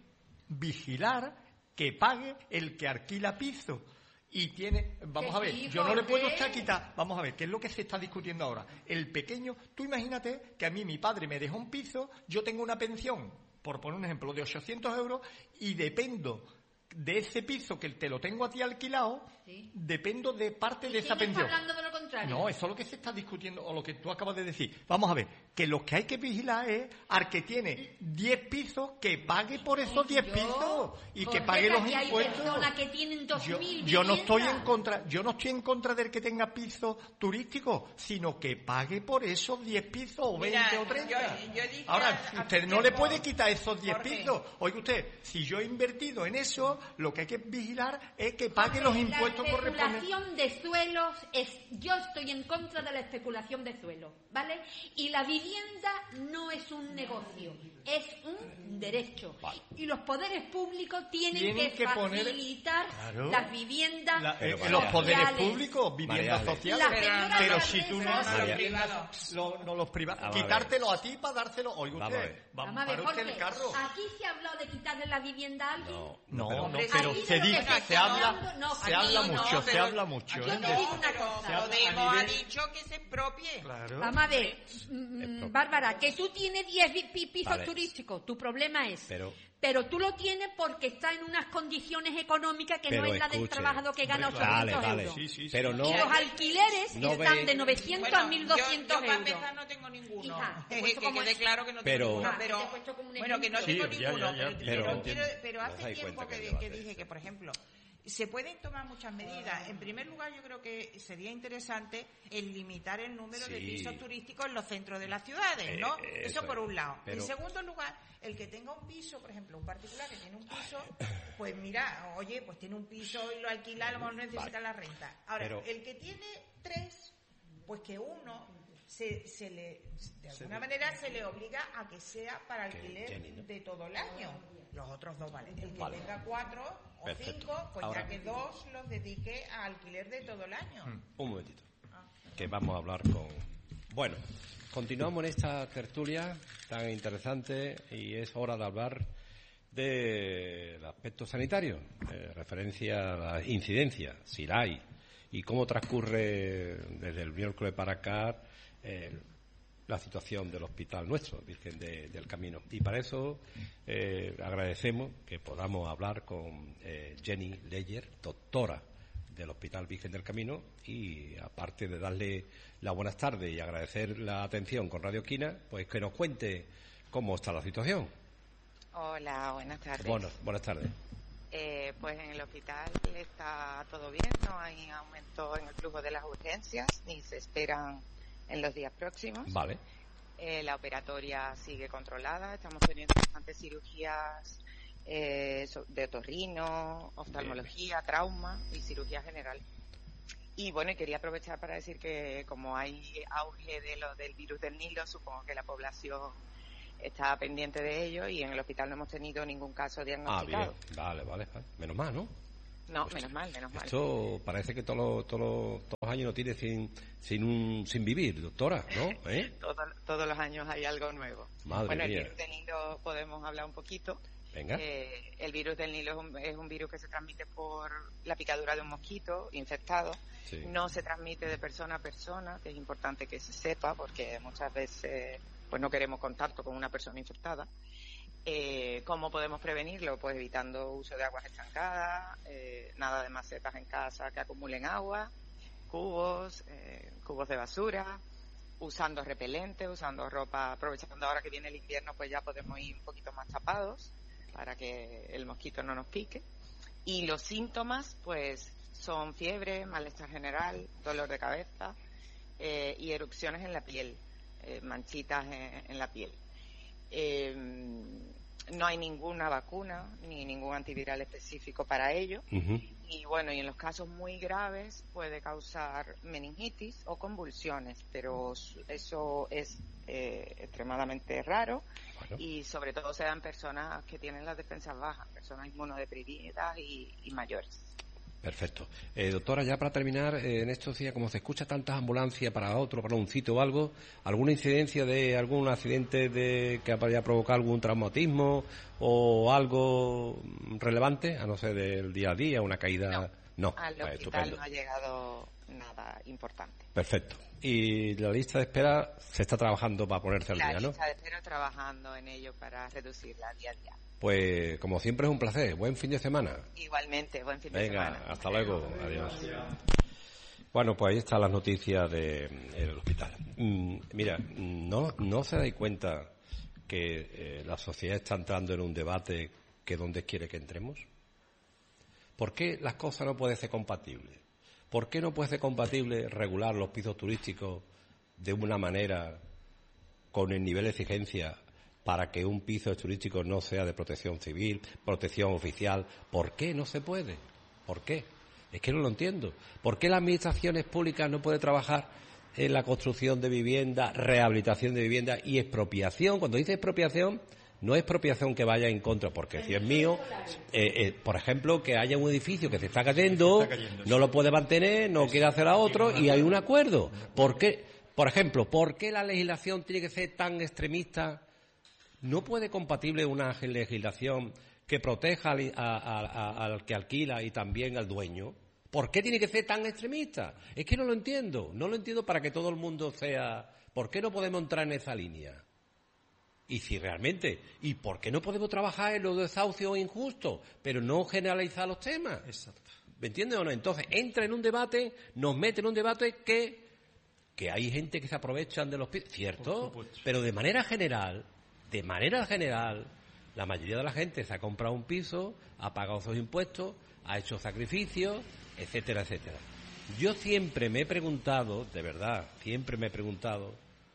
vigilar que pague el que alquila piso. Y tiene, vamos Que a ver, sí, yo no le puedo Jorge. estar quitar, vamos a ver, ¿qué es lo que se está discutiendo ahora? El pequeño, tú imagínate que a mí mi padre me deja un piso, yo tengo una pensión, por poner un ejemplo, de ochocientos euros y dependo de ese piso que te lo tengo a ti alquilado, Sí. dependo de parte de ¿Y esa quién está pensión. hablando de lo contrario? No, eso es lo que se está discutiendo, o lo que tú acabas de decir. Vamos a ver, que lo que hay que vigilar es al que tiene diez pisos, que pague por esos diez Yo, pisos y que Jorge, pague los aquí hay impuestos. personas que tienen dos Yo, mil yo no estoy en viviendas. contra, yo no estoy en contra del que tenga pisos turísticos, sino que pague por esos diez pisos o Mira, veinte o treinta. yo- yo dije Ahora, hace usted no tiempo, le puede quitar esos diez Jorge. pisos. Oiga usted, si yo he invertido en eso, lo que hay que vigilar es que pague los impuestos La correspondientes. especulación de suelos es, yo estoy en contra de la especulación de suelos, ¿vale? Y la vivienda no es un negocio, es un derecho. Y los poderes públicos tienen, Tienen que, que poner- facilitar Claro. las viviendas La- Pero, eh, María, los poderes sociales. públicos, viviendas María, sociales, la señora pero María si tú no Teresa- haces María. viviendas, lo- no los privados, Vamos a quitártelo a ti para dárselo. Oiga Vamos a usted, ver. vamos, Vamos a ver, para usted Jorge, el carro. aquí se ha hablado de quitarle la vivienda a alguien. No, No, pero- no, Hombre, pero aquí se de lo que dice, se se está habla, hablando, no, se aquí habla no, mucho, se pero- habla mucho. Yo ¿eh? te digo una cosa. Lo a Demo ha nivel- dicho que se expropie. Claro. Vamos a ver, mm, Bárbara, que tú tienes diez pi- pi- pisos Vale. turísticos, tu problema es... Pero- pero tú lo tienes porque está en unas condiciones económicas que Pero no es la del escuche. trabajador que gana Hombre, ochocientos Vale, vale. euros. Sí, sí, sí. Pero no... Y los alquileres No están ve- de novecientos Bueno, a mil doscientos yo, yo para euros. empezar no tengo ninguno. Hija, te he que puesto como quede es- claro que no Pero- tengo ninguno, Ah, pero te he puesto como un bueno, que no ejemplo. tengo Sí, ya, ninguno, ya, ya, pero, pero pero entiendo. quiero- pero Os hace dais tiempo cuenta que, que di- el que debate dije es que, por ejemplo, se pueden tomar muchas medidas. En primer lugar, yo creo que sería interesante el limitar el número de Sí. pisos turísticos en los centros de las ciudades, Eh, ¿no? eh, Eso eso por es. un lado. Pero- En segundo lugar, el que tenga un piso, por ejemplo, un particular que tiene un piso, pues mira, oye, pues tiene un piso y lo alquila, a lo mejor no necesita Vale. la renta. Ahora, Pero- el que tiene tres, pues que uno se, se le, de alguna manera se le obliga a que sea para Que alquiler Jenny, ¿no? de todo el año. Los otros dos, vale. El que Vale. tenga cuatro o Perfecto. cinco, pues Ahora- ya que dos los dedique a alquiler de todo el año. Un momentito. Que vamos a hablar con... Bueno, continuamos en esta tertulia tan interesante y es hora de hablar del aspecto sanitario, eh, referencia a la incidencia, si la hay, y cómo transcurre desde el miércoles para acá eh, la situación del hospital nuestro, Virgen de- del Camino. Y para eso eh, agradecemos que podamos hablar con eh, Jenny Leyer, doctora del Hospital Virgen del Camino, y aparte de darle las buenas tardes y agradecer la atención con Radio Esquina, pues que nos cuente cómo está la situación. Hola, buenas tardes. Bueno, buenas tardes. Eh, pues en el hospital está todo bien, no hay aumento en el flujo de las urgencias, ni se esperan en los días próximos. Vale. Eh, la operatoria sigue controlada, estamos teniendo bastantes cirugías eh, so- de otorrino, oftalmología, trauma y cirugía general. Y bueno, y quería aprovechar para decir que como hay auge de lo del virus del Nilo, supongo que la población está pendiente de ello y en el hospital no hemos tenido ningún caso diagnosticado. Ah, bien, vale, vale, vale. Menos mal, ¿no? No, Pues menos mal, menos mal. Esto parece que todos los, todos los, todos los años no tiene sin sin un sin vivir, doctora, ¿no? ¿Eh? Todo, todos los años hay algo nuevo. Madre bueno, mía. el virus del Nilo podemos hablar un poquito. Venga. Eh, el virus del Nilo es un, es un virus que se transmite por la picadura de un mosquito infectado. Sí. No se transmite de persona a persona, que es importante que se sepa, porque muchas veces pues no queremos contacto con una persona infectada. Eh, ¿Cómo podemos prevenirlo? Pues evitando uso de aguas estancadas, eh, nada de macetas en casa que acumulen agua, cubos, eh, cubos de basura, usando repelente, usando ropa, aprovechando ahora que viene el invierno, pues ya podemos ir un poquito más tapados para que el mosquito no nos pique. Y los síntomas, pues, son fiebre, malestar general, dolor de cabeza eh, y erupciones en la piel, eh, manchitas en, en la piel. Eh, no hay ninguna vacuna ni ningún antiviral específico para ello. Uh-huh. Y bueno, y en los casos muy graves puede causar meningitis o convulsiones, pero eso es eh, extremadamente raro. Bueno. Y sobre todo se da en personas que tienen las defensas bajas, personas inmunodeprimidas y, y mayores. Perfecto. Eh, doctora, ya para terminar, eh, en estos días, como se escucha tantas ambulancias para otro, para un sitio o algo, ¿alguna incidencia de algún accidente de que haya provocado algún traumatismo o algo relevante, a no ser del día a día, una caída? No, no. Al Vale, hospital estupendo. no ha llegado nada importante. Perfecto. Y la lista de espera se está trabajando para ponerse al la día, ¿no? La lista de espera trabajando en ello para reducirla día a día. Pues, como siempre, es un placer. Buen fin de semana. Igualmente, buen fin de Venga, semana. hasta luego. Adiós. Bueno, pues ahí están las noticias del hospital. Mm, mira, ¿no, no se dais cuenta que eh, la sociedad está entrando en un debate que dónde quiere que entremos? ¿Por qué las cosas no pueden ser compatibles? ¿Por qué no puede ser compatible regular los pisos turísticos de una manera con el nivel de exigencia para que un piso turístico no sea de protección civil, protección oficial? ¿Por qué no se puede? ¿Por qué? Es que no lo entiendo. ¿Por qué las administraciones públicas no pueden trabajar en la construcción de vivienda, rehabilitación de vivienda y expropiación? Cuando dice expropiación, no es expropiación que vaya en contra, porque si es mío, eh, eh, por ejemplo, que haya un edificio que se está cayendo, está cayendo no sí. lo puede mantener, no quiere hacer a otro y hay un acuerdo. ¿Por qué? Por ejemplo, ¿por qué la legislación tiene que ser tan extremista? ¿No puede compatible una legislación que proteja al, a, a, al que alquila y también al dueño? ¿Por qué tiene que ser tan extremista? Es que no lo entiendo. No lo entiendo para que todo el mundo sea... ¿Por qué no podemos entrar en esa línea? Y si realmente... ¿Y por qué no podemos trabajar en los desahucios injustos, pero no generalizar los temas? Exacto. ¿Me entiendes o no? Entonces, entra en un debate, nos mete en un debate que... que hay gente que se aprovechan de los pisos. Cierto, pero de manera general... De manera general, la mayoría de la gente se ha comprado un piso, ha pagado sus impuestos, ha hecho sacrificios, etcétera, etcétera. Yo siempre me he preguntado, de verdad, siempre me he preguntado,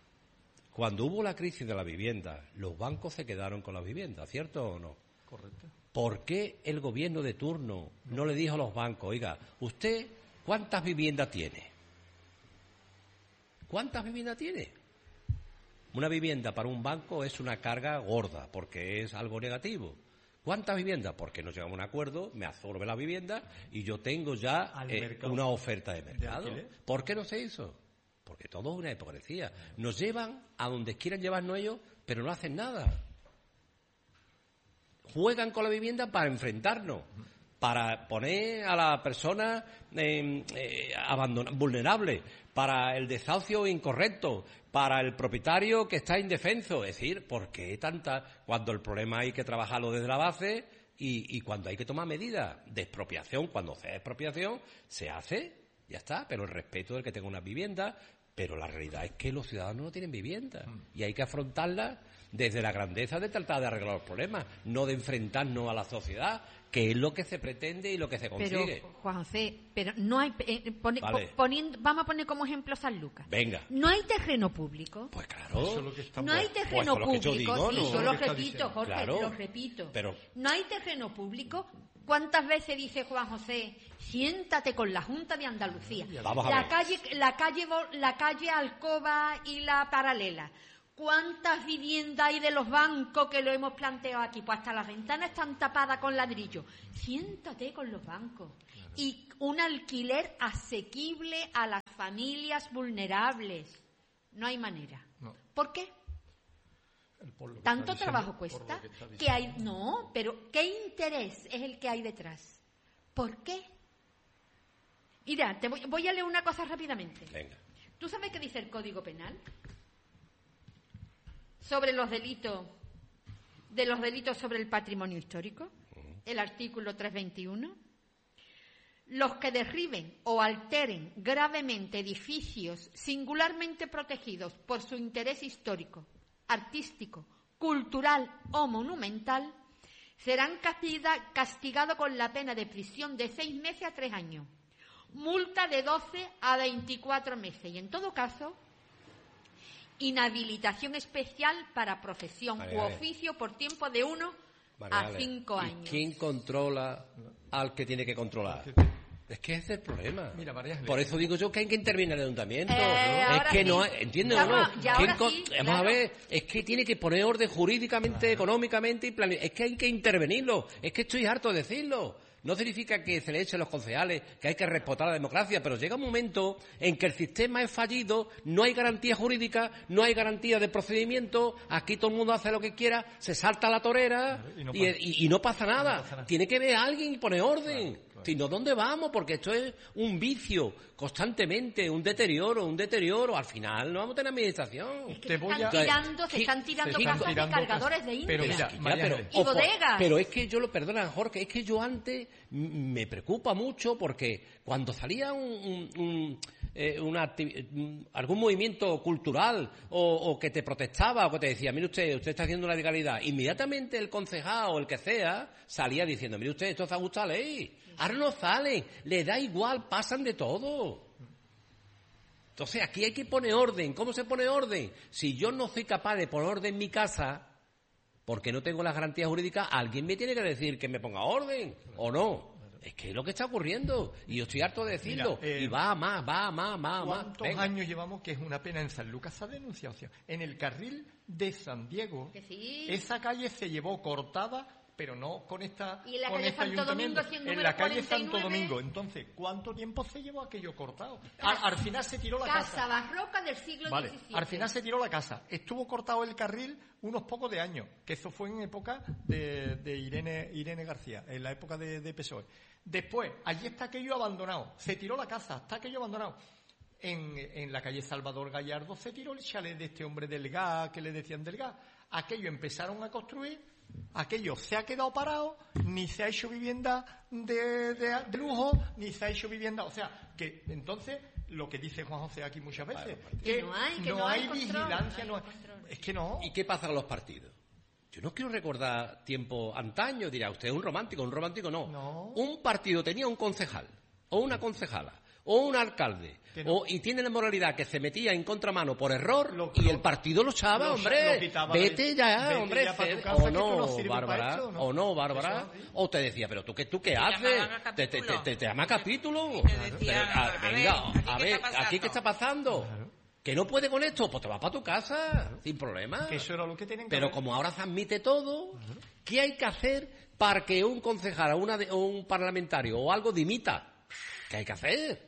cuando hubo la crisis de la vivienda, los bancos se quedaron con las viviendas, ¿cierto o no? Correcto. ¿Por qué el gobierno de turno no le dijo a los bancos, oiga, usted, ¿cuántas viviendas tiene? ¿Cuántas viviendas tiene? Una vivienda para un banco es una carga gorda, porque es algo negativo. ¿Cuántas viviendas? Porque no llegamos a un acuerdo, me absorbe la vivienda y yo tengo ya eh, una oferta de mercado. ¿De ¿Por qué no se hizo? Porque todo es una hipocresía. Nos llevan a donde quieran llevarnos ellos, pero no hacen nada. Juegan con la vivienda para enfrentarnos, para poner a la persona eh, eh, abandonada, vulnerable, para el desahucio incorrecto, para el propietario que está indefenso. Es decir, ¿por qué tanta? Cuando el problema hay que trabajarlo desde la base y, y cuando hay que tomar medidas de expropiación, cuando sea expropiación, se hace, ya está, pero el respeto del que tenga una vivienda. Pero la realidad es que los ciudadanos no tienen vivienda y hay que afrontarla desde la grandeza de tratar de arreglar los problemas, no de enfrentarnos a la sociedad, que es lo que se pretende y lo que se consigue. Pero, Juan José, pero no hay... Eh, pone, vale. poniendo, vamos a poner como ejemplo San Lucas. Venga. ¿No hay terreno público? Pues claro. Eso es lo que está no hay terreno pues público. Yo digo, sí, ¿no? yo lo repito, Jorge, claro. lo repito. Pero... No hay terreno público. ¿Cuántas veces dice Juan José, siéntate con la Junta de Andalucía? Vamos a la ver. calle, la calle, la calle Alcoba y la Paralela. ¿Cuántas viviendas hay de los bancos que lo hemos planteado aquí? Pues hasta las ventanas están tapadas con ladrillo. Siéntate con los bancos. Claro. Y un alquiler asequible a las familias vulnerables. No hay manera. No. ¿Por qué? Por Tanto trabajo cuesta que, que hay. No, pero ¿qué interés es el que hay detrás? ¿Por qué? Mira, te voy, voy a leer una cosa rápidamente. Venga. ¿Tú sabes qué dice el Código Penal? Sobre los delitos, de los delitos sobre el patrimonio histórico, el artículo trescientos veintiuno. Los que derriben o alteren gravemente edificios singularmente protegidos por su interés histórico, artístico, cultural o monumental, serán castiga, castigados con la pena de prisión de seis meses a tres años, multa de doce a veinticuatro meses y, en todo caso, inhabilitación especial para profesión vale, u vale. oficio por tiempo de uno vale, a vale. cinco años. ¿Y quién controla al que tiene que controlar? Es que ese es el problema. Mira, Por eso digo yo que hay que intervenir en el ayuntamiento. Eh, es que sí. no, ¿entiendes o no? Sí, Vamos claro. a ver, es que tiene que poner orden jurídicamente, claro. económicamente y plane... Es que hay que intervenirlo. Es que estoy harto de decirlo. No significa que se le echen los concejales, que hay que respetar la democracia, pero llega un momento en que el sistema es fallido, no hay garantía jurídica, no hay garantía de procedimiento, aquí todo el mundo hace lo que quiera, se salta la torera y no, y, y, y no pasa nada. No pasa nada. Tiene que ver a alguien y poner orden. Claro, claro. Si no, ¿dónde vamos? Porque esto es un vicio constantemente, un deterioro, un deterioro. Al final no vamos a tener administración. Es que se, están a... tirando, se están tirando se casas tirando de cargadores casas. de India. Pero, mira, María, pero, y bodegas. Pero es que yo lo, perdona Jorge, es que yo antes me preocupa mucho porque cuando salía un, un, un, eh, una, algún movimiento cultural o, o que te protestaba o que te decía, mire usted, usted está haciendo una ilegalidad, inmediatamente el concejal o el que sea salía diciendo, mire usted, esto se ajusta a la ley. Ahora no salen, le da igual, pasan de todo. Entonces aquí hay que poner orden. ¿Cómo se pone orden? Si yo no soy capaz de poner orden en mi casa, porque no tengo las garantías jurídicas, alguien me tiene que decir que me ponga orden, ¿o no? Es que es lo que está ocurriendo, y yo estoy harto de decirlo. Mira, eh, y va más, va más, más, más. ¿Cuántos Venga. años llevamos que es una pena en San Lucas? Se ha denunciado. O sea, en el carril de San Diego, sí. esa calle se llevó cortada, pero no con esta y la con calle este Santo ayuntamiento. Domingo, en la calle cuarenta y nueve. Santo Domingo. Entonces, ¿cuánto tiempo se llevó aquello cortado? Al, al final se tiró la casa. Casa barroca del siglo vale. diecisiete. Al final se tiró la casa. Estuvo cortado el carril unos pocos de años, que eso fue en época de, de Irene, Irene García, en la época de, de P S O E. Después, allí está aquello abandonado. Se tiró la casa, está aquello abandonado. En, en la calle Salvador Gallardo se tiró el chalet de este hombre del gas, que le decían del gas. Aquello empezaron a construir, aquello se ha quedado parado, ni se ha hecho vivienda de, de, de lujo, ni se ha hecho vivienda... O sea, que entonces, lo que dice Juan José aquí muchas veces, claro, que no hay, que no no hay, hay vigilancia, control, no hay, es que no. ¿Y qué pasa con los partidos? Yo no quiero recordar tiempo antaño, dirá usted, un romántico, un romántico no. no. Un partido tenía un concejal, o una concejala, o un alcalde, no. o, y tiene la moralidad que se metía en contramano por error lo, y lo, el partido lo echaba, lo, hombre. Lo quitaba, vete ya, vete hombre. Ya se, casa, o no, no Bárbara, esto, ¿no? o no, Bárbara. Eso, ¿sí? O te decía, pero tú qué, tú qué haces, te, te, te, te, te llama capítulo. Claro. Decía, pero, a, a venga, ver, a ver, ¿aquí qué está pasando? Claro. ¿Que no puede con esto? Pues te vas para tu casa, claro. sin problema. Que eso era lo que tienen que Pero ver. como ahora se admite todo, uh-huh. ¿qué hay que hacer para que un concejal o, una de, o un parlamentario o algo dimita? ¿Qué hay que hacer?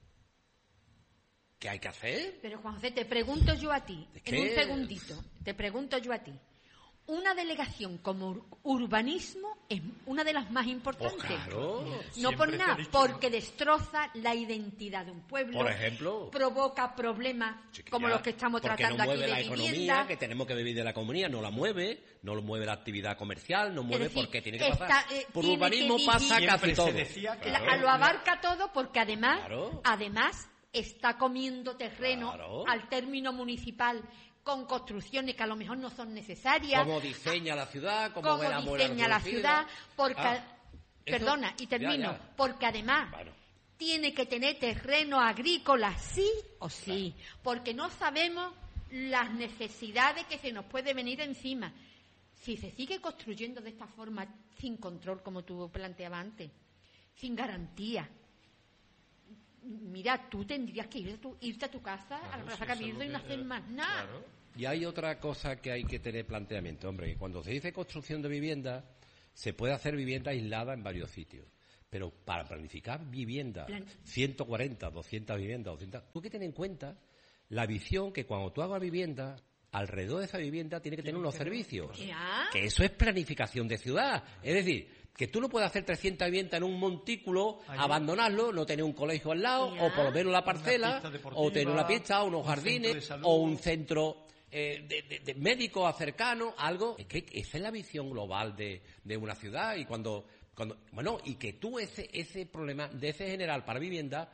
¿Qué hay que hacer? Pero Juan José, te pregunto yo a ti, en un segundito, te pregunto yo a ti. Una delegación como ur- urbanismo es una de las más importantes. Oh, claro. No por nada, porque destroza la identidad de un pueblo. Por ejemplo. Provoca problemas Chiquilla, como los que estamos tratando no aquí mueve de la vivienda. economía, que tenemos que vivir de la economía, no la mueve, no lo mueve la actividad comercial, no mueve decir, porque tiene que está, pasar. Eh, por tiene urbanismo que pasa casi todo. Decía que la, lo abarca todo porque además, claro. además está comiendo terreno claro. al término municipal con construcciones que a lo mejor no son necesarias. Cómo diseña la ciudad, cómo, cómo ve la diseña la ciudad, porque ah, perdona, eso, y termino, ya, ya. porque además bueno. tiene que tener terreno agrícola sí o sí, claro. porque no sabemos las necesidades que se nos puede venir encima. Si se sigue construyendo de esta forma sin control, como tú planteabas antes, sin garantía, mira, tú tendrías que ir a tu, irte a tu casa, Claro, a la Plaza sí, eso Cabildo es y lo no que- hacer más nada. Claro. Y hay otra cosa que hay que tener planteamiento, hombre, que cuando se dice construcción de vivienda, se puede hacer vivienda aislada en varios sitios. Pero para planificar vivienda, Plan- ciento cuarenta, doscientas viviendas, doscientas, tú hay que tener en cuenta la visión que cuando tú hagas vivienda, alrededor de esa vivienda tiene que tener unos servicios. Ya. Que eso es planificación de ciudad. Es decir, que tú no puedes hacer trescientas viviendas en un montículo, Ahí. abandonarlo, no tener un colegio al lado, Ya. o por lo menos la Una parcela, pista deportiva, o tener una pista, unos un centro de jardines, salud. o un centro eh, de, de, de médico cercano, algo. Es que esa es la visión global de, de una ciudad. Y cuando, cuando, bueno, y que tú ese, ese problema de ese general para vivienda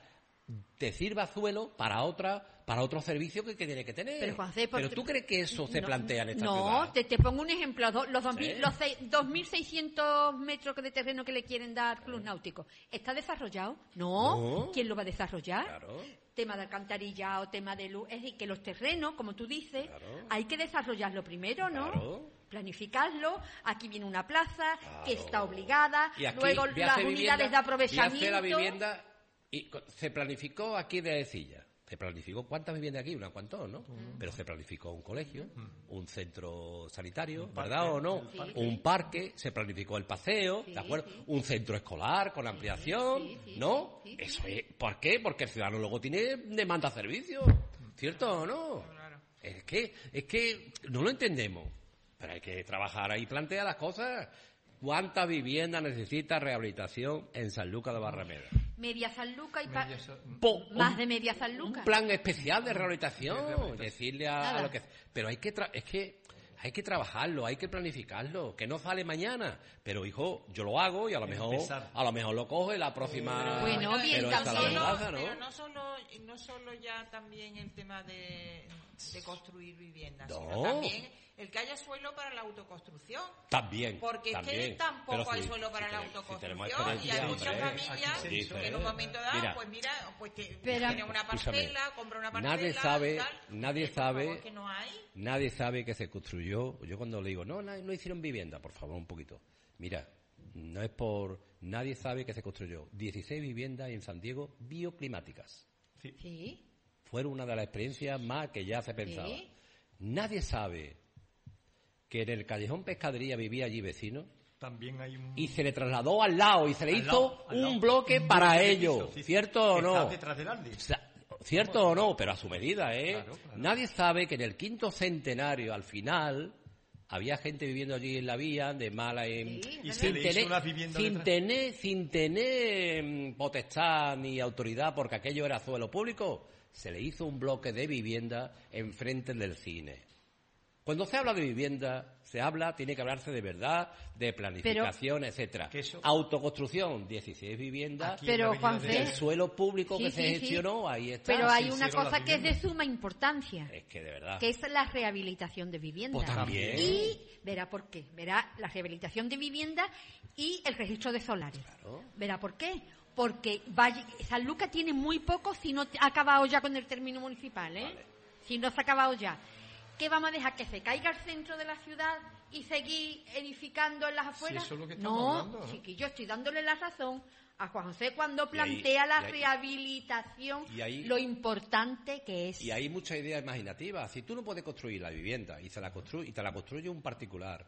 te sirva suelo para otra, para otro servicio que, que tiene que tener. Pero, Juan C, ¿por Pero qué- tú crees que eso se No, plantea en esta no, ciudad. te, te pongo un ejemplo. do- Los, dos mil, Sí. los seis- dos mil seiscientos metros de terreno que le quieren dar Club Náutico, ¿está desarrollado? No. No. ¿Quién lo va a desarrollar? Claro. Tema de alcantarillado, tema de luz. Es decir, que los terrenos, como tú dices, Claro. hay que desarrollarlo primero, ¿no? Claro. Planificarlo. Aquí viene una plaza Claro. que está obligada. Y aquí Luego voy a las hacer unidades vivienda, de voy a aprovechamiento. hacer la vivienda y co- se planificó aquí de Aecilla. Se planificó cuántas viviendas aquí, unas cuantas, ¿no? Pero se planificó un colegio, un centro sanitario, Un parque, ¿verdad o no? Sí, un sí. parque, se planificó el paseo, Sí, ¿de acuerdo? sí. Un centro escolar con ampliación, sí, sí, ¿no? sí, sí. Eso es, ¿por qué? Porque el ciudadano luego tiene demanda de servicios, ¿cierto o no? Claro. Es que, es que no lo entendemos, pero hay que trabajar ahí, plantea las cosas. ¿Cuánta vivienda necesita rehabilitación en San Lucas de Barrameda? Media San Lucas y pa- Media Sa- Po- más un- de media San Lucas. Un plan especial de rehabilitación, De rehabilitación. decirle a, Nada. a lo que... Pero hay que... tra- es que hay que trabajarlo, hay que planificarlo, que no sale mañana. Pero, hijo, yo lo hago y a lo mejor Empezar. a lo mejor lo coge la próxima... Bueno, bien, pero esta es la también. mudanza, ¿no? Pero no solo, no solo ya también el tema de, de construir viviendas, No. sino también el que haya suelo para la autoconstrucción. También, Porque también. es que tampoco Pero hay si- suelo para si la tenemos- si tenemos autoconstrucción y hay experiencia, muchas hombre. familias Aquí se hizo. que en un momento dado, Mira. pues mira, pues te, Pero- tiene una Escúchame. parcela, compra una parcela, Nadie sabe- y tal. nadie Eh, por sabe- favor, que no hay. Nadie sabe que se construyó. Yo cuando le digo, no, no, no hicieron vivienda, por favor, un poquito. Mira, no es por... Nadie sabe que se construyó dieciséis viviendas en San Diego bioclimáticas. Sí. Sí. Fueron una de las experiencias más que ya se pensaba. Sí. Nadie sabe que en el Callejón Pescadería vivía allí vecino También hay un... y se le trasladó al lado y se le Al hizo lado, al un lado. bloque Un para bloque de ellos. piso, sí, sí. ¿Cierto o Que no? está detrás del Aldi. O sea, ¿cierto o no? Pero a su medida, ¿eh? Claro, claro. Nadie sabe que en el quinto centenario, al final, había gente viviendo allí en la vía, de mala en... Sí, Y es se verdad. le hizo unas viviendas sin detrás. tener, sin tener mm, potestad ni autoridad, porque aquello era suelo público, se le hizo un bloque de vivienda enfrente del cine. Cuando se habla de vivienda, se habla, tiene que hablarse de verdad, de planificación, etcétera. Que eso- Autoconstrucción, dieciséis viviendas. Aquí en Pero, la avenida Juanfe, de- El suelo público Sí, que sí, se sí. gestionó, ahí está. Pero hay se una hicieron cosa las que es de viviendas. suma importancia, Es que de verdad. que es la rehabilitación de viviendas. Pues también. Y verá por qué. Verá la rehabilitación de viviendas y el registro de solares. Claro. Verá por qué. Porque vaya- San Lucas tiene muy poco si no ha acabado ya con el término municipal, ¿eh? Vale. Si no se ha acabado ya. ¿Qué vamos a dejar? ¿Que se caiga el centro de la ciudad y seguir edificando en las afueras? eso es lo que estamos no, hablando, ¿no? chiquillo, estoy dándole la razón a Juan José cuando Y ahí- plantea la y ahí- rehabilitación, y ahí- lo importante que es. Y hay muchas ideas imaginativas. Si tú no puedes construir la vivienda y, se la construye, y te la construye un particular,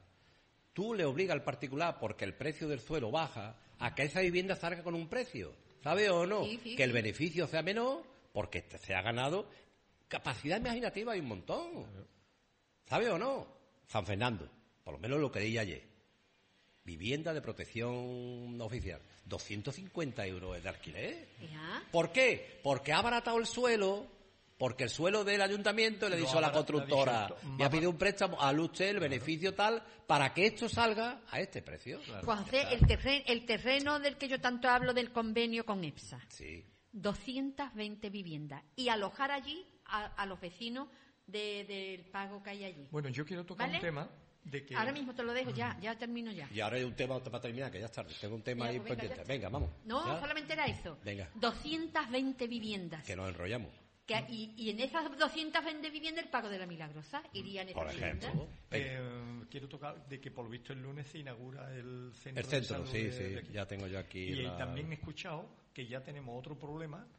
tú le obligas al particular, porque el precio del suelo baja, a que esa vivienda salga con un precio. ¿Sabe o no? Sí, sí, que el sí. beneficio sea menor, porque te- se ha ganado. Capacidad imaginativa hay un montón. ¿Sabe o no? San Fernando, por lo menos lo que dije ayer. Vivienda de protección oficial. doscientos cincuenta euros de alquiler. Ya. ¿Por qué? Porque ha abaratado el suelo, porque el suelo del ayuntamiento le ha Lo dicho a la abarat- constructora, le ha dicho, me ha pedido un préstamo a usted, el beneficio tal, para que esto salga a este precio. Juan José, el terreno, el terreno del que yo tanto hablo del convenio con EPSA, Sí. doscientas veinte viviendas y alojar allí a, a los vecinos de- del pago que hay allí. Bueno, yo quiero tocar ¿Vale? un tema de que... Ahora mismo te lo dejo, ya, ya termino ya. Y ahora hay un tema para terminar, que ya es tarde. Tengo un tema Ya, ahí pues venga, pendiente. ya está. Venga, vamos. No, ¿Ya? solamente era eso. Venga. doscientas veinte viviendas. Que nos enrollamos. Que- y, y en esas doscientas veinte viviendas el pago de la Milagrosa iría en Por esas ejemplo. viviendas. Venga. Eh, quiero tocar de que por lo visto el lunes se inaugura el centro El centro, de salud sí, de- sí. de aquí. Ya tengo yo aquí. Y la- también he escuchado que ya tenemos otro problema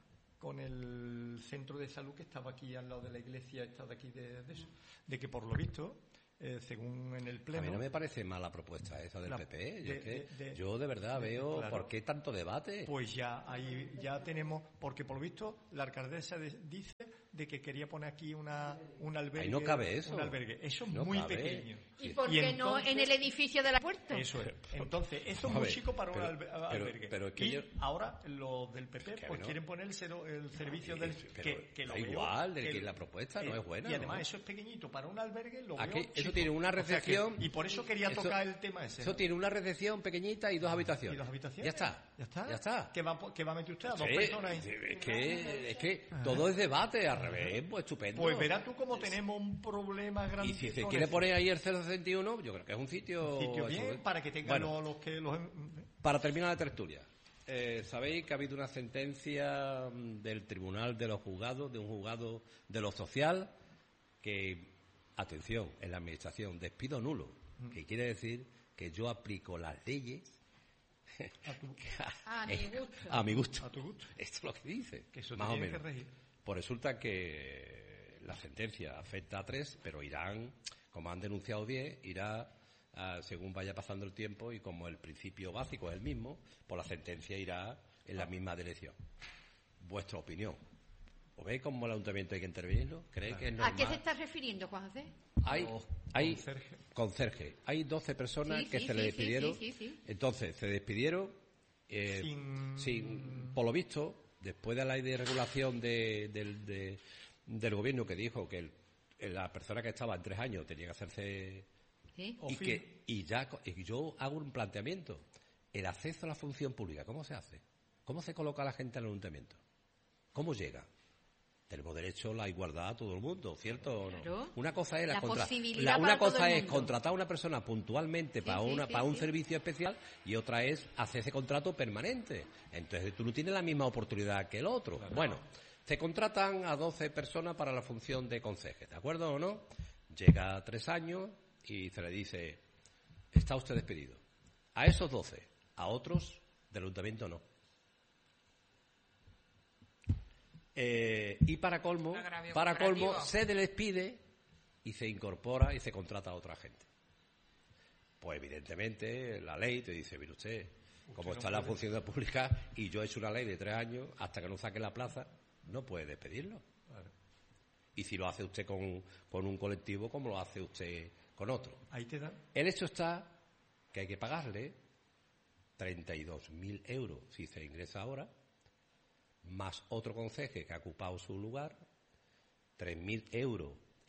con el centro de salud que estaba aquí al lado de la iglesia, esta de aquí de, de eso, de que por lo visto, eh, según en el pleno... A mí no me parece mala propuesta esa del la, P P. Yo, de, es que, de, de, yo de verdad de, veo claro, por qué tanto debate. Pues ya ahí ya tenemos, porque por lo visto la alcaldesa de, dice de que quería poner aquí una un albergue. Ahí no cabe eso. Un albergue. Eso es no muy cabe. pequeño. ¿Y por qué entonces, no en el edificio de la puerta? Eso es. Entonces, eso es A muy ver, chico para pero, un alber- pero, albergue. Pero es que y yo... ahora los del P P que pues no. quieren poner el, cero, el servicio del... Pero que, que lo da veo, igual, de que la propuesta no es buena, Y además ¿no? eso es pequeñito para un albergue, lo Aquí veo eso chico. tiene una O sea que- recepción... y por eso quería eso- tocar el tema ese. Eso ¿no? tiene una recepción pequeñita y dos habitaciones. ¿Y dos habitaciones? Ya está. ¿Ya está? Ya está. ¿Qué va, qué va a meter usted a dos Sí, personas ahí? es que, es que todo es debate, al revés, pues estupendo. Pues verás tú cómo tenemos un problema grande. Y si se con quiere eso. poner ahí el cero sesenta y uno, yo creo que es un sitio... Sitio bien estupendo. para que tengan Bueno, los, los que... Los... para terminar la tertulia, eh, sabéis que ha habido una sentencia mm, del Tribunal de los Juzgados, de un juzgado de lo social, que, atención, en la administración, despido nulo, que quiere decir que yo aplico las leyes A tu, A mi gusto. a mi gusto. a tu gusto. Esto es lo que dice, Que eso te más o tiene menos. que regir. Pues resulta que la sentencia afecta a tres, pero irán, como han denunciado diez, irá ah, según vaya pasando el tiempo y como el principio básico es el mismo, pues la sentencia irá en la misma dirección. Vuestra opinión. ¿O veis cómo el ayuntamiento hay que intervenirlo? ¿Creéis que es normal? ¿A qué se está refiriendo, Juan José? Hay, hay Conserje. conserje. Hay doce personas Sí, que sí, se le sí, despidieron. sí, sí, sí. Entonces, se despidieron eh, Sin- sin, por lo visto, después de la ley de regulación de, del- de- del gobierno que dijo que el- la persona que estaba en tres años tenía que hacerse... ¿Sí? O Y, fin. que, y ya co- y yo hago un planteamiento. El acceso a la función pública, ¿cómo se hace? ¿Cómo se coloca a la gente en el ayuntamiento? ¿Cómo llega? Tenemos derecho a la igualdad a todo el mundo, ¿cierto o no? Claro. Una cosa es la La contra- posibilidad la- para una todo cosa el es mundo. contratar a una persona puntualmente Sí, para sí, una sí, para un sí. servicio especial y otra es hacer ese contrato permanente. Entonces tú no tienes la misma oportunidad que el otro. Bueno, se contratan a doce personas para la función de conserje, ¿de acuerdo o no? Llega a tres años y se le dice, está usted despedido. A esos doce, a otros del ayuntamiento no. Eh, y para colmo, Un agravio para colmo, comparativo. se despide y se incorpora y se contrata a otra gente. Pues evidentemente la ley te dice, mire usted, como no está la puede. función pública y yo he hecho una ley de tres años, hasta que no saque la plaza, no puede despedirlo. Claro. Y si lo hace usted con, con un colectivo, como lo hace usted con otro. Ahí te dan. El hecho está que hay que pagarle treinta y dos mil euros si se ingresa ahora, más otro conceje que ha ocupado su lugar, tres mil euros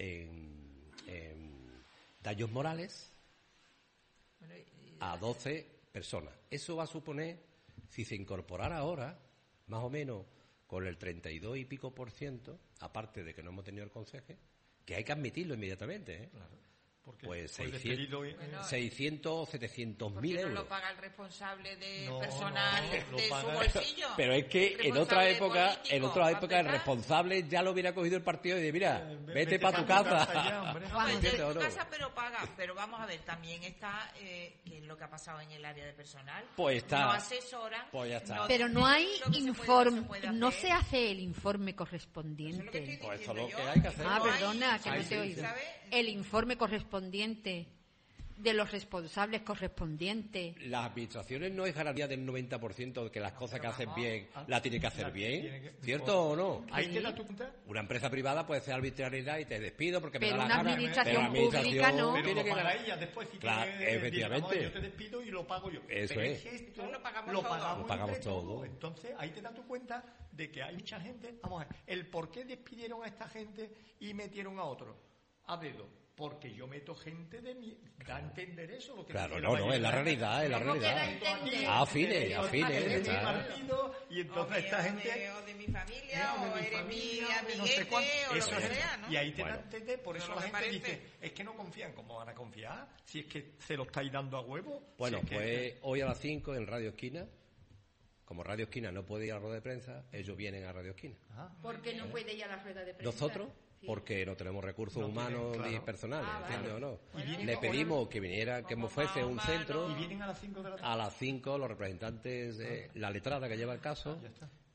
en, en daños morales Bueno, y- a doce personas. Eso va a suponer, si se incorporara ahora, más o menos con el treinta y dos y pico por ciento, aparte de que no hemos tenido el conceje, que hay que admitirlo inmediatamente, ¿eh? Claro. Porque Pues fue seiscientos, despedido y- Bueno, seiscientos, setecientos ¿por mil qué no euros. lo paga el responsable de No, personal no, lo de su paga- bolsillo? Pero es que El en otra responsable época, político, en otra para época el empezar. responsable ya lo hubiera cogido el partido y dice, mira, Eh, ve- vete para tu casa. ya, hombre. No, Juan, vete ¿Entiendes de o tu no? casa, pero paga. Pero vamos a ver, también está, eh, ¿qué es lo que ha pasado en el área de personal? Pues está. No asesoran. Pues ya está. no Pero no dicen hay lo que se puede, informe, no se, no puede se hacer. hace el informe Eso es lo que estoy correspondiente. Pues eso es diciendo lo yo. que hay que hacer. Ah, No hay- perdona, que Ay, no te he sí, oído. ¿sabe? El informe correspondiente de los responsables correspondientes. Las administraciones no es garantía del noventa por ciento de que las cosas que hacen vamos. bien Ah, la tienen que hacer la bien, tiene que- ¿cierto o no? Ahí Sí. te das tu cuenta. Una empresa privada puede ser arbitrariedad y te despido porque me Pero da la una gana. administración pero la administración pública no. Pero tiene lo que paga ganar. ella después. Si Claro, tiene- efectivamente. digamos, yo te despido y lo pago yo. Eso Pero es. que esto Eso lo pagamos lo todos. pagamos, Lo pagamos entre todos. todos. Entonces, ahí te das tu cuenta de que hay mucha gente. Vamos a ver, el por qué despidieron a esta gente y metieron a otro. A dedo. Porque yo meto gente de mi... Da a entender eso lo que Claro, dijeron no, no, ayer. es la realidad, es la ¿Cómo que da a realidad. entender? A fines, a fines, Eres ya de mi está. partido y entonces O esta de- gente... o de, o de mi familia, o de o mi eres mi familia, de no sé amiguete, cuánto. o lo Eso que es. sea, ¿no? Y ahí te Bueno. da a entender, por Eso eso no la me gente parece. dice, es que no confían. ¿Cómo van a confiar? Si es que se lo estáis dando a huevo. Bueno, Si es que- pues hoy a las cinco en Radio Esquina, como Radio Esquina no puede ir a la rueda de prensa, ellos vienen a Radio Esquina. Ah, ¿Por qué no puede ir a la rueda de prensa? Nosotros, Sí. porque no tenemos recursos No tienen, humanos claro. ni personales, Ah, vale. ¿entiendes o no? Y vienen Le con- pedimos que viniera, que como me fuese un Mahoma, centro Y vienen a las cinco de la tarde. a las cinco los representantes, de la letrada que lleva el caso, Ya está.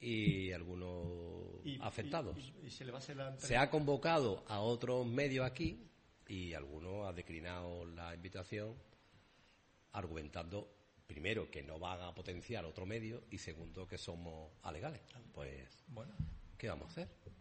y algunos Y- afectados. y- y- y se le va a hacer la Se ha convocado a otros medios aquí y algunos han declinado la invitación argumentando, primero, que no van a potenciar otro medio y segundo, que somos alegales. Pues, Bueno, ¿qué vamos a hacer?